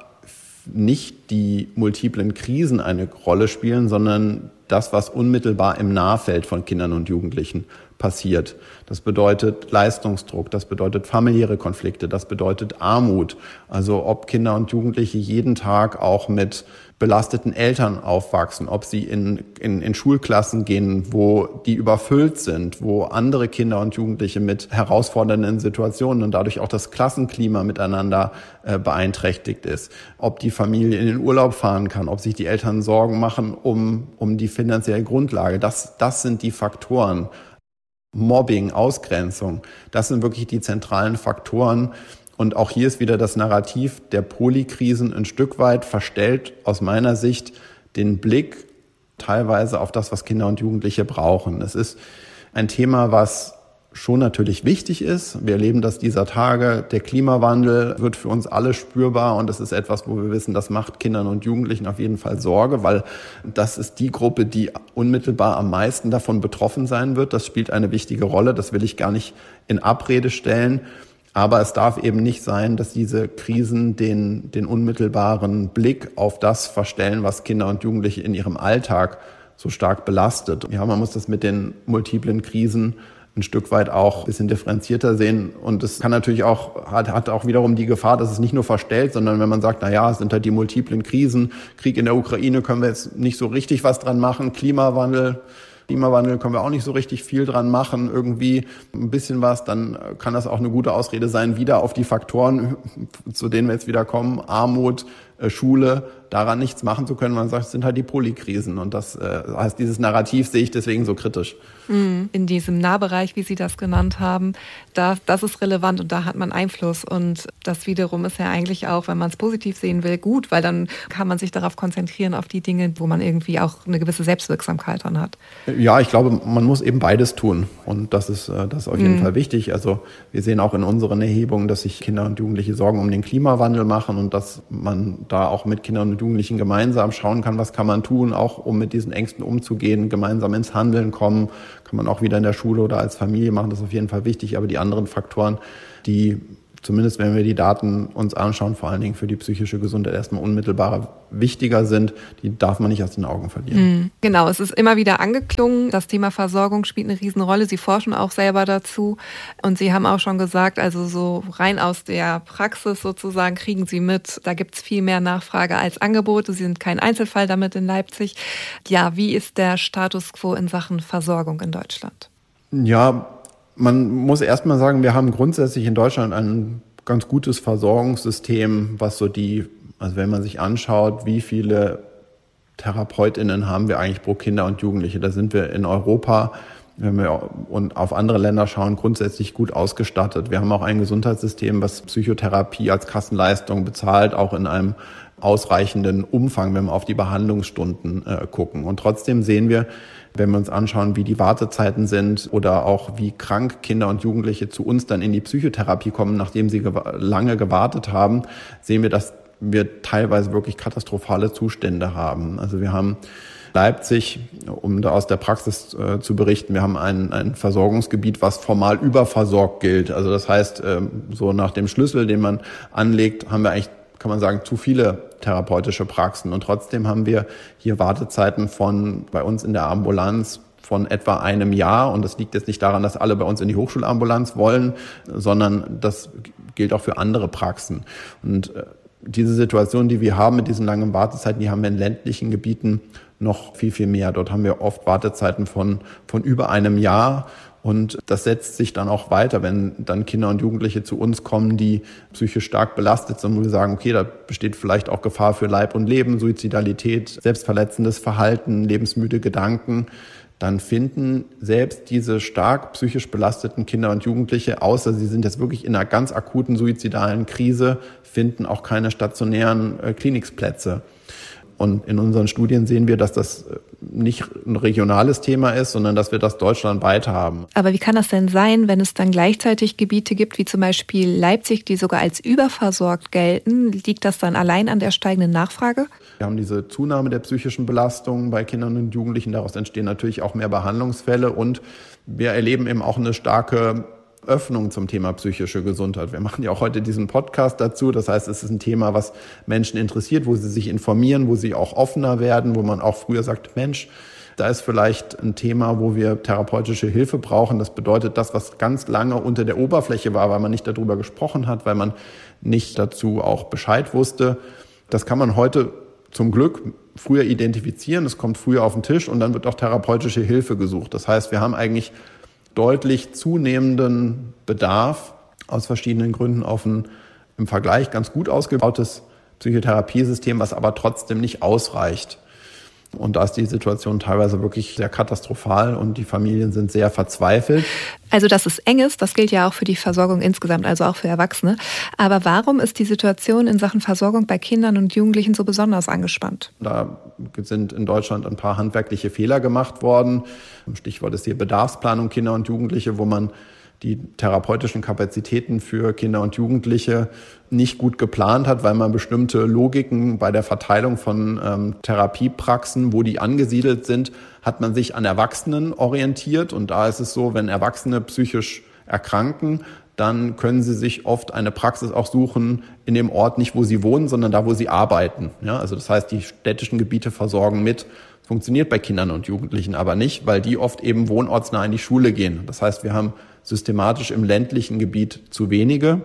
nicht die multiplen Krisen eine Rolle spielen, sondern das, was unmittelbar im Nahfeld von Kindern und Jugendlichen passiert. Das bedeutet Leistungsdruck, das bedeutet familiäre Konflikte, das bedeutet Armut. Also ob Kinder und Jugendliche jeden Tag auch mit belasteten Eltern aufwachsen, ob sie in, in, in Schulklassen gehen, wo die überfüllt sind, wo andere Kinder und Jugendliche mit herausfordernden Situationen und dadurch auch das Klassenklima miteinander äh, beeinträchtigt ist, ob die Familie in den Urlaub fahren kann, ob sich die Eltern Sorgen machen um, um die finanzielle Grundlage. Das, das sind die Faktoren. Mobbing, Ausgrenzung, das sind wirklich die zentralen Faktoren. Und auch hier ist wieder das Narrativ der Polykrisen ein Stück weit verstellt, aus meiner Sicht, den Blick teilweise auf das, was Kinder und Jugendliche brauchen. Es ist ein Thema, was schon natürlich wichtig ist. Wir erleben das dieser Tage. Der Klimawandel wird für uns alle spürbar und das ist etwas, wo wir wissen, das macht Kindern und Jugendlichen auf jeden Fall Sorge, weil das ist die Gruppe, die unmittelbar am meisten davon betroffen sein wird. Das spielt eine wichtige Rolle. Das will ich gar nicht in Abrede stellen. Aber es darf eben nicht sein, dass diese Krisen den, den unmittelbaren Blick auf das verstellen, was Kinder und Jugendliche in ihrem Alltag so stark belastet. Ja, man muss das mit den multiplen Krisen ein Stück weit auch ein bisschen differenzierter sehen. Und es kann natürlich auch, hat, hat auch wiederum die Gefahr, dass es nicht nur verstellt, sondern wenn man sagt, na ja, es sind halt die multiplen Krisen, Krieg in der Ukraine, können wir jetzt nicht so richtig was dran machen, Klimawandel, Klimawandel können wir auch nicht so richtig viel dran machen, irgendwie ein bisschen was, dann kann das auch eine gute Ausrede sein, wieder auf die Faktoren, zu denen wir jetzt wieder kommen, Armut, Schule, daran nichts machen zu können. Man sagt, es sind halt die Polykrisen und das äh, heißt, dieses Narrativ sehe ich deswegen so kritisch. In diesem Nahbereich, wie Sie das genannt haben, da, das ist relevant und da hat man Einfluss und das wiederum ist ja eigentlich auch, wenn man es positiv sehen will, gut, weil dann kann man sich darauf konzentrieren, auf die Dinge, wo man irgendwie auch eine gewisse Selbstwirksamkeit dran hat. Ja, ich glaube, man muss eben beides tun und das ist, das ist auf jeden mhm. Fall wichtig. Also wir sehen auch in unseren Erhebungen, dass sich Kinder und Jugendliche Sorgen um den Klimawandel machen und dass man da auch mit Kindern und Jugendlichen gemeinsam schauen kann, was kann man tun, auch um mit diesen Ängsten umzugehen, gemeinsam ins Handeln kommen, kann man auch wieder in der Schule oder als Familie machen, das ist auf jeden Fall wichtig, aber die anderen Faktoren, die zumindest wenn wir die Daten uns anschauen, vor allen Dingen für die psychische Gesundheit erstmal unmittelbarer wichtiger sind, die darf man nicht aus den Augen verlieren. Genau, es ist immer wieder angeklungen, das Thema Versorgung spielt eine Riesenrolle. Sie forschen auch selber dazu und Sie haben auch schon gesagt, also so rein aus der Praxis sozusagen kriegen Sie mit, da gibt es viel mehr Nachfrage als Angebote. Sie sind kein Einzelfall damit in Leipzig. Ja, wie ist der Status quo in Sachen Versorgung in Deutschland? Ja, man muss erst mal sagen, wir haben grundsätzlich in Deutschland ein ganz gutes Versorgungssystem, was so die, also wenn man sich anschaut, wie viele TherapeutInnen haben wir eigentlich pro Kinder und Jugendliche, da sind wir in Europa, wenn wir und auf andere Länder schauen, grundsätzlich gut ausgestattet. Wir haben auch ein Gesundheitssystem, was Psychotherapie als Kassenleistung bezahlt, auch in einem ausreichenden Umfang, wenn wir auf die Behandlungsstunden äh, gucken. Und trotzdem sehen wir, wenn wir uns anschauen, wie die Wartezeiten sind oder auch wie krank Kinder und Jugendliche zu uns dann in die Psychotherapie kommen, nachdem sie gew- lange gewartet haben, sehen wir, dass wir teilweise wirklich katastrophale Zustände haben. Also wir haben Leipzig, um da aus der Praxis äh, zu berichten, wir haben ein, ein Versorgungsgebiet, was formal überversorgt gilt. Also das heißt, ähm, so nach dem Schlüssel, den man anlegt, haben wir eigentlich, kann man sagen, zu viele therapeutische Praxen. Und trotzdem haben wir hier Wartezeiten von bei uns in der Ambulanz von etwa einem Jahr. Und das liegt jetzt nicht daran, dass alle bei uns in die Hochschulambulanz wollen, sondern das gilt auch für andere Praxen. Und diese Situation, die wir haben mit diesen langen Wartezeiten, die haben wir in ländlichen Gebieten noch viel, viel mehr. Dort haben wir oft Wartezeiten von, von über einem Jahr. Und das setzt sich dann auch weiter, wenn dann Kinder und Jugendliche zu uns kommen, die psychisch stark belastet sind, wo wir sagen, okay, da besteht vielleicht auch Gefahr für Leib und Leben, Suizidalität, selbstverletzendes Verhalten, lebensmüde Gedanken. Dann finden selbst diese stark psychisch belasteten Kinder und Jugendliche, außer sie sind jetzt wirklich in einer ganz akuten suizidalen Krise, finden auch keine stationären äh, Klinikplätze. Und in unseren Studien sehen wir, dass das nicht ein regionales Thema ist, sondern dass wir das deutschlandweit haben. Aber wie kann das denn sein, wenn es dann gleichzeitig Gebiete gibt, wie zum Beispiel Leipzig, die sogar als überversorgt gelten? Liegt das dann allein an der steigenden Nachfrage? Wir haben diese Zunahme der psychischen Belastung bei Kindern und Jugendlichen. Daraus entstehen natürlich auch mehr Behandlungsfälle. Und wir erleben eben auch eine starke Öffnung zum Thema psychische Gesundheit. Wir machen ja auch heute diesen Podcast dazu. Das heißt, es ist ein Thema, was Menschen interessiert, wo sie sich informieren, wo sie auch offener werden, wo man auch früher sagt, Mensch, da ist vielleicht ein Thema, wo wir therapeutische Hilfe brauchen. Das bedeutet, das, was ganz lange unter der Oberfläche war, weil man nicht darüber gesprochen hat, weil man nicht dazu auch Bescheid wusste. Das kann man heute zum Glück früher identifizieren. Es kommt früher auf den Tisch und dann wird auch therapeutische Hilfe gesucht. Das heißt, wir haben eigentlich deutlich zunehmenden Bedarf aus verschiedenen Gründen auf ein im Vergleich ganz gut ausgebautes Psychotherapiesystem, was aber trotzdem nicht ausreicht. Und da ist die Situation teilweise wirklich sehr katastrophal und die Familien sind sehr verzweifelt. Also dass es eng ist, das gilt ja auch für die Versorgung insgesamt, also auch für Erwachsene. Aber warum ist die Situation in Sachen Versorgung bei Kindern und Jugendlichen so besonders angespannt? Da sind in Deutschland ein paar handwerkliche Fehler gemacht worden. Stichwort ist hier Bedarfsplanung Kinder und Jugendliche, wo man die therapeutischen Kapazitäten für Kinder und Jugendliche nicht gut geplant hat, weil man bestimmte Logiken bei der Verteilung von ähm, Therapiepraxen, wo die angesiedelt sind, hat man sich an Erwachsenen orientiert. Und da ist es so, wenn Erwachsene psychisch erkranken, dann können sie sich oft eine Praxis auch suchen in dem Ort, nicht wo sie wohnen, sondern da, wo sie arbeiten. Ja, also das heißt, die städtischen Gebiete versorgen mit. Funktioniert bei Kindern und Jugendlichen aber nicht, weil die oft eben wohnortsnah in die Schule gehen. Das heißt, wir haben systematisch im ländlichen Gebiet zu wenige.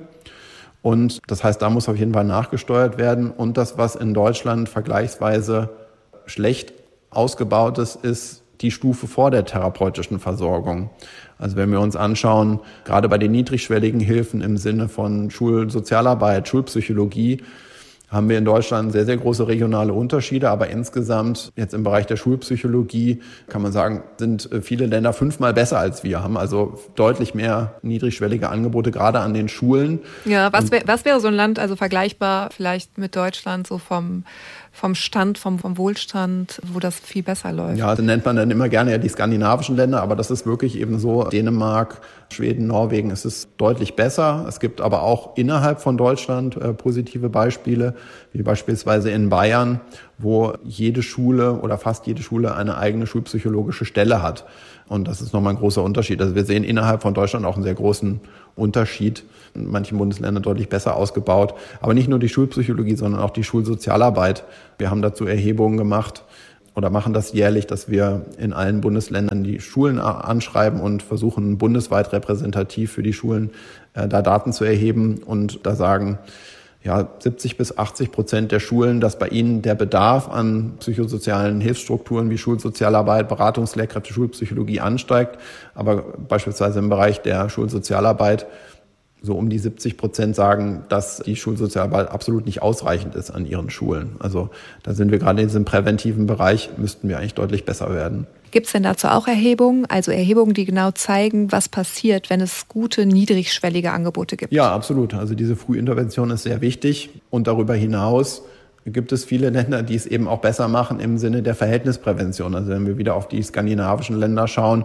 Und das heißt, da muss auf jeden Fall nachgesteuert werden. Und das, was in Deutschland vergleichsweise schlecht ausgebaut ist, ist die Stufe vor der therapeutischen Versorgung. Also wenn wir uns anschauen, gerade bei den niedrigschwelligen Hilfen im Sinne von Schulsozialarbeit, Schulpsychologie, haben wir in Deutschland sehr, sehr große regionale Unterschiede. Aber insgesamt jetzt im Bereich der Schulpsychologie kann man sagen, sind viele Länder fünfmal besser als wir, haben also deutlich mehr niedrigschwellige Angebote, gerade an den Schulen. Ja, was, wär, was wäre so ein Land, also vergleichbar vielleicht mit Deutschland, so vom, vom Stand, vom, vom Wohlstand, wo das viel besser läuft? Ja, das nennt man dann immer gerne ja die skandinavischen Länder, aber das ist wirklich eben so. Dänemark, Schweden, Norwegen, es ist deutlich besser. Es gibt aber auch innerhalb von Deutschland äh, positive Beispiele, wie beispielsweise in Bayern, wo jede Schule oder fast jede Schule eine eigene schulpsychologische Stelle hat. Und das ist nochmal ein großer Unterschied. Also wir sehen innerhalb von Deutschland auch einen sehr großen Unterschied. In manchen Bundesländern deutlich besser ausgebaut. Aber nicht nur die Schulpsychologie, sondern auch die Schulsozialarbeit. Wir haben dazu Erhebungen gemacht oder machen das jährlich, dass wir in allen Bundesländern die Schulen anschreiben und versuchen, bundesweit repräsentativ für die Schulen äh, da Daten zu erheben und da sagen, ja, siebzig bis achtzig Prozent der Schulen, dass bei ihnen der Bedarf an psychosozialen Hilfsstrukturen wie Schulsozialarbeit, Beratungslehrkräfte, Schulpsychologie ansteigt. Aber beispielsweise im Bereich der Schulsozialarbeit so um die siebzig Prozent sagen, dass die Schulsozialarbeit absolut nicht ausreichend ist an ihren Schulen. Also da sind wir gerade in diesem präventiven Bereich, müssten wir eigentlich deutlich besser werden. Gibt es denn dazu auch Erhebungen, also Erhebungen, die genau zeigen, was passiert, wenn es gute, niedrigschwellige Angebote gibt? Ja, absolut. Also diese Frühintervention ist sehr wichtig. Und darüber hinaus gibt es viele Länder, die es eben auch besser machen im Sinne der Verhältnisprävention. Also wenn wir wieder auf die skandinavischen Länder schauen,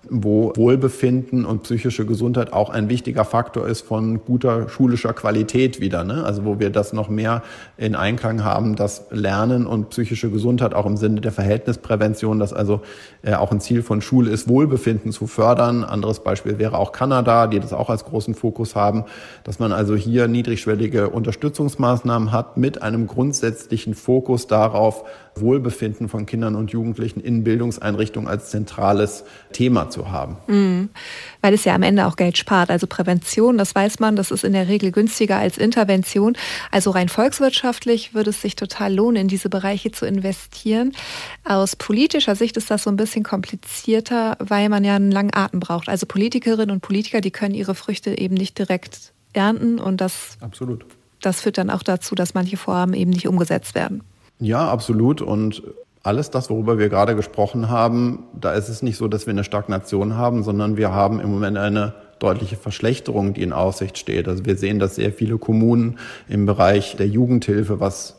wo Wohlbefinden und psychische Gesundheit auch ein wichtiger Faktor ist von guter schulischer Qualität wieder, ne? Also wo wir das noch mehr in Einklang haben, dass Lernen und psychische Gesundheit auch im Sinne der Verhältnisprävention, dass also äh, auch ein Ziel von Schule ist, Wohlbefinden zu fördern. Anderes Beispiel wäre auch Kanada, die das auch als großen Fokus haben, dass man also hier niedrigschwellige Unterstützungsmaßnahmen hat mit einem grundsätzlichen Fokus darauf, Wohlbefinden von Kindern und Jugendlichen in Bildungseinrichtungen als zentrales Thema zu haben. Mhm. Weil es ja am Ende auch Geld spart. Also Prävention, das weiß man, das ist in der Regel günstiger als Intervention. Also rein volkswirtschaftlich würde es sich total lohnen, in diese Bereiche zu investieren. Aus politischer Sicht ist das so ein bisschen komplizierter, weil man ja einen langen Atem braucht. Also Politikerinnen und Politiker, die können ihre Früchte eben nicht direkt ernten und das, Absolut. das führt dann auch dazu, dass manche Vorhaben eben nicht umgesetzt werden. Ja, absolut. Und alles das, worüber wir gerade gesprochen haben, da ist es nicht so, dass wir eine Stagnation haben, sondern wir haben im Moment eine deutliche Verschlechterung, die in Aussicht steht. Also wir sehen, dass sehr viele Kommunen im Bereich der Jugendhilfe, was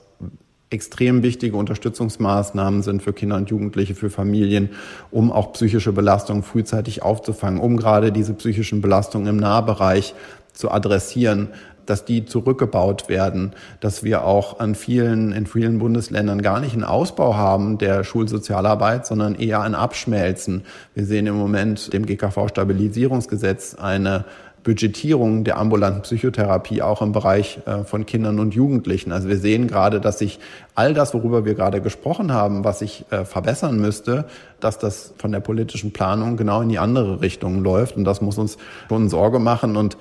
extrem wichtige Unterstützungsmaßnahmen sind für Kinder und Jugendliche, für Familien, um auch psychische Belastungen frühzeitig aufzufangen, um gerade diese psychischen Belastungen im Nahbereich zu adressieren, dass die zurückgebaut werden, dass wir auch an vielen, in vielen Bundesländern gar nicht einen Ausbau haben der Schulsozialarbeit, sondern eher ein Abschmelzen. Wir sehen im Moment dem G K V-Stabilisierungsgesetz eine Budgetierung der ambulanten Psychotherapie auch im Bereich von Kindern und Jugendlichen. Also wir sehen gerade, dass sich all das, worüber wir gerade gesprochen haben, was sich verbessern müsste, dass das von der politischen Planung genau in die andere Richtung läuft. Und das muss uns schon Sorge machen. Und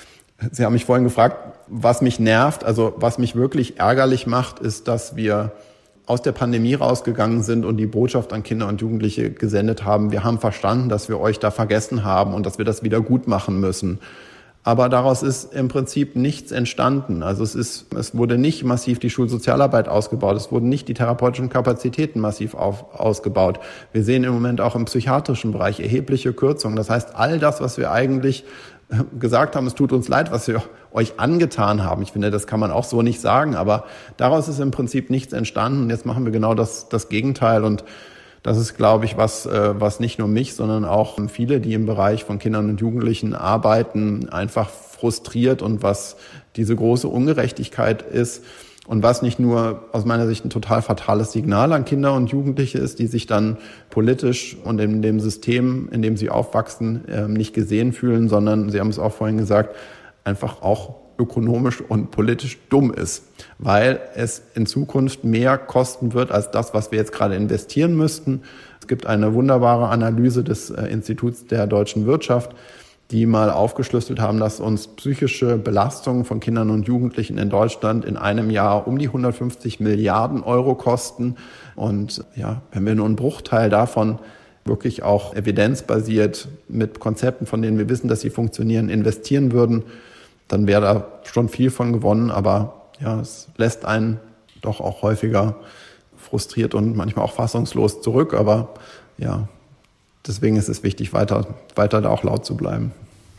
Sie haben mich vorhin gefragt, was mich nervt. Also was mich wirklich ärgerlich macht, ist, dass wir aus der Pandemie rausgegangen sind und die Botschaft an Kinder und Jugendliche gesendet haben. Wir haben verstanden, dass wir euch da vergessen haben und dass wir das wieder gut machen müssen. Aber daraus ist im Prinzip nichts entstanden. Also es ist, es wurde nicht massiv die Schulsozialarbeit ausgebaut. Es wurden nicht die therapeutischen Kapazitäten massiv auf, ausgebaut. Wir sehen im Moment auch im psychiatrischen Bereich erhebliche Kürzungen. Das heißt, all das, was wir eigentlich gesagt haben, es tut uns leid, was wir euch angetan haben. Ich finde, das kann man auch so nicht sagen, aber daraus ist im Prinzip nichts entstanden. Und jetzt machen wir genau das, das Gegenteil. Und das ist, glaube ich, was, was nicht nur mich, sondern auch viele, die im Bereich von Kindern und Jugendlichen arbeiten, einfach frustriert und was diese große Ungerechtigkeit ist. Und was nicht nur aus meiner Sicht ein total fatales Signal an Kinder und Jugendliche ist, die sich dann politisch und in dem System, in dem sie aufwachsen, nicht gesehen fühlen, sondern, Sie haben es auch vorhin gesagt, einfach auch ökonomisch und politisch dumm ist, weil es in Zukunft mehr kosten wird als das, was wir jetzt gerade investieren müssten. Es gibt eine wunderbare Analyse des Instituts der deutschen Wirtschaft, die mal aufgeschlüsselt haben, dass uns psychische Belastungen von Kindern und Jugendlichen in Deutschland in einem Jahr um die hundertfünfzig Milliarden Euro kosten. Und ja, wenn wir nur einen Bruchteil davon wirklich auch evidenzbasiert mit Konzepten, von denen wir wissen, dass sie funktionieren, investieren würden, dann wäre da schon viel von gewonnen. Aber ja, es lässt einen doch auch häufiger frustriert und manchmal auch fassungslos zurück. Aber ja, deswegen ist es wichtig, weiter, weiter da auch laut zu bleiben.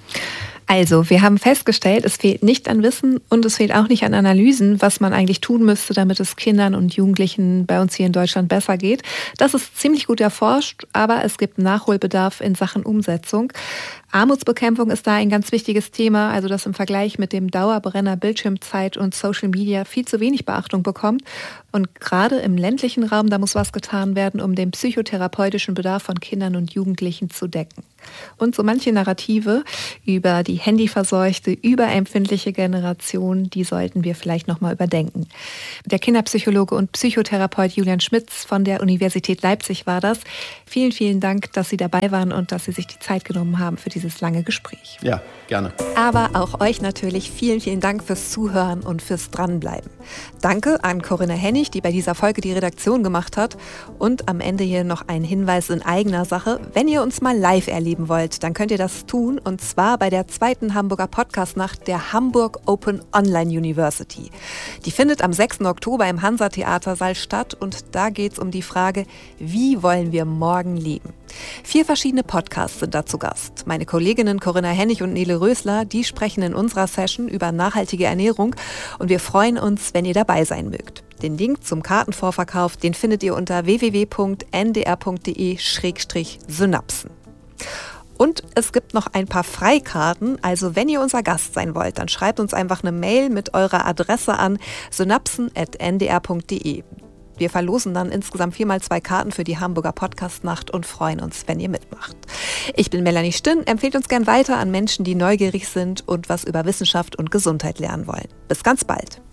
Also, wir haben festgestellt, es fehlt nicht an Wissen und es fehlt auch nicht an Analysen, was man eigentlich tun müsste, damit es Kindern und Jugendlichen bei uns hier in Deutschland besser geht. Das ist ziemlich gut erforscht, aber es gibt Nachholbedarf in Sachen Umsetzung. Armutsbekämpfung ist da ein ganz wichtiges Thema, also das im Vergleich mit dem Dauerbrenner Bildschirmzeit und Social Media viel zu wenig Beachtung bekommt. Und gerade im ländlichen Raum, da muss was getan werden, um den psychotherapeutischen Bedarf von Kindern und Jugendlichen zu decken. Und so manche Narrative über die handyverseuchte, überempfindliche Generation, die sollten wir vielleicht nochmal überdenken. Der Kinderpsychologe und Psychotherapeut Julian Schmitz von der Universität Leipzig war das. Vielen, vielen Dank, dass Sie dabei waren und dass Sie sich die Zeit genommen haben für dieses lange Gespräch. Ja, gerne. Aber auch euch natürlich vielen, vielen Dank fürs Zuhören und fürs Dranbleiben. Danke an Corinna Hennig, die bei dieser Folge die Redaktion gemacht hat. Und am Ende hier noch ein Hinweis in eigener Sache. Wenn ihr uns mal live erleben wollt, dann könnt ihr das tun. Und zwar bei der zweiten Hamburger Podcast-Nacht der Hamburg Open Online University. Die findet am sechsten Oktober im Hansa-Theatersaal statt. Und da geht es um die Frage, wie wollen wir morgen leben? Vier verschiedene Podcasts sind da zu Gast. Meine Kolleginnen Corinna Hennig und Nele Rösler, die sprechen in unserer Session über nachhaltige Ernährung und wir freuen uns, wenn ihr dabei sein mögt. Den Link zum Kartenvorverkauf, den findet ihr unter w w w punkt n d r punkt d e slash synapsen. Und es gibt noch ein paar Freikarten, also wenn ihr unser Gast sein wollt, dann schreibt uns einfach eine Mail mit eurer Adresse an synapsen at n d r punkt d e. Wir verlosen dann insgesamt viermal zwei Karten für die Hamburger Podcast-Nacht und freuen uns, wenn ihr mitmacht. Ich bin Melanie Stinn, empfehlt uns gern weiter an Menschen, die neugierig sind und was über Wissenschaft und Gesundheit lernen wollen. Bis ganz bald.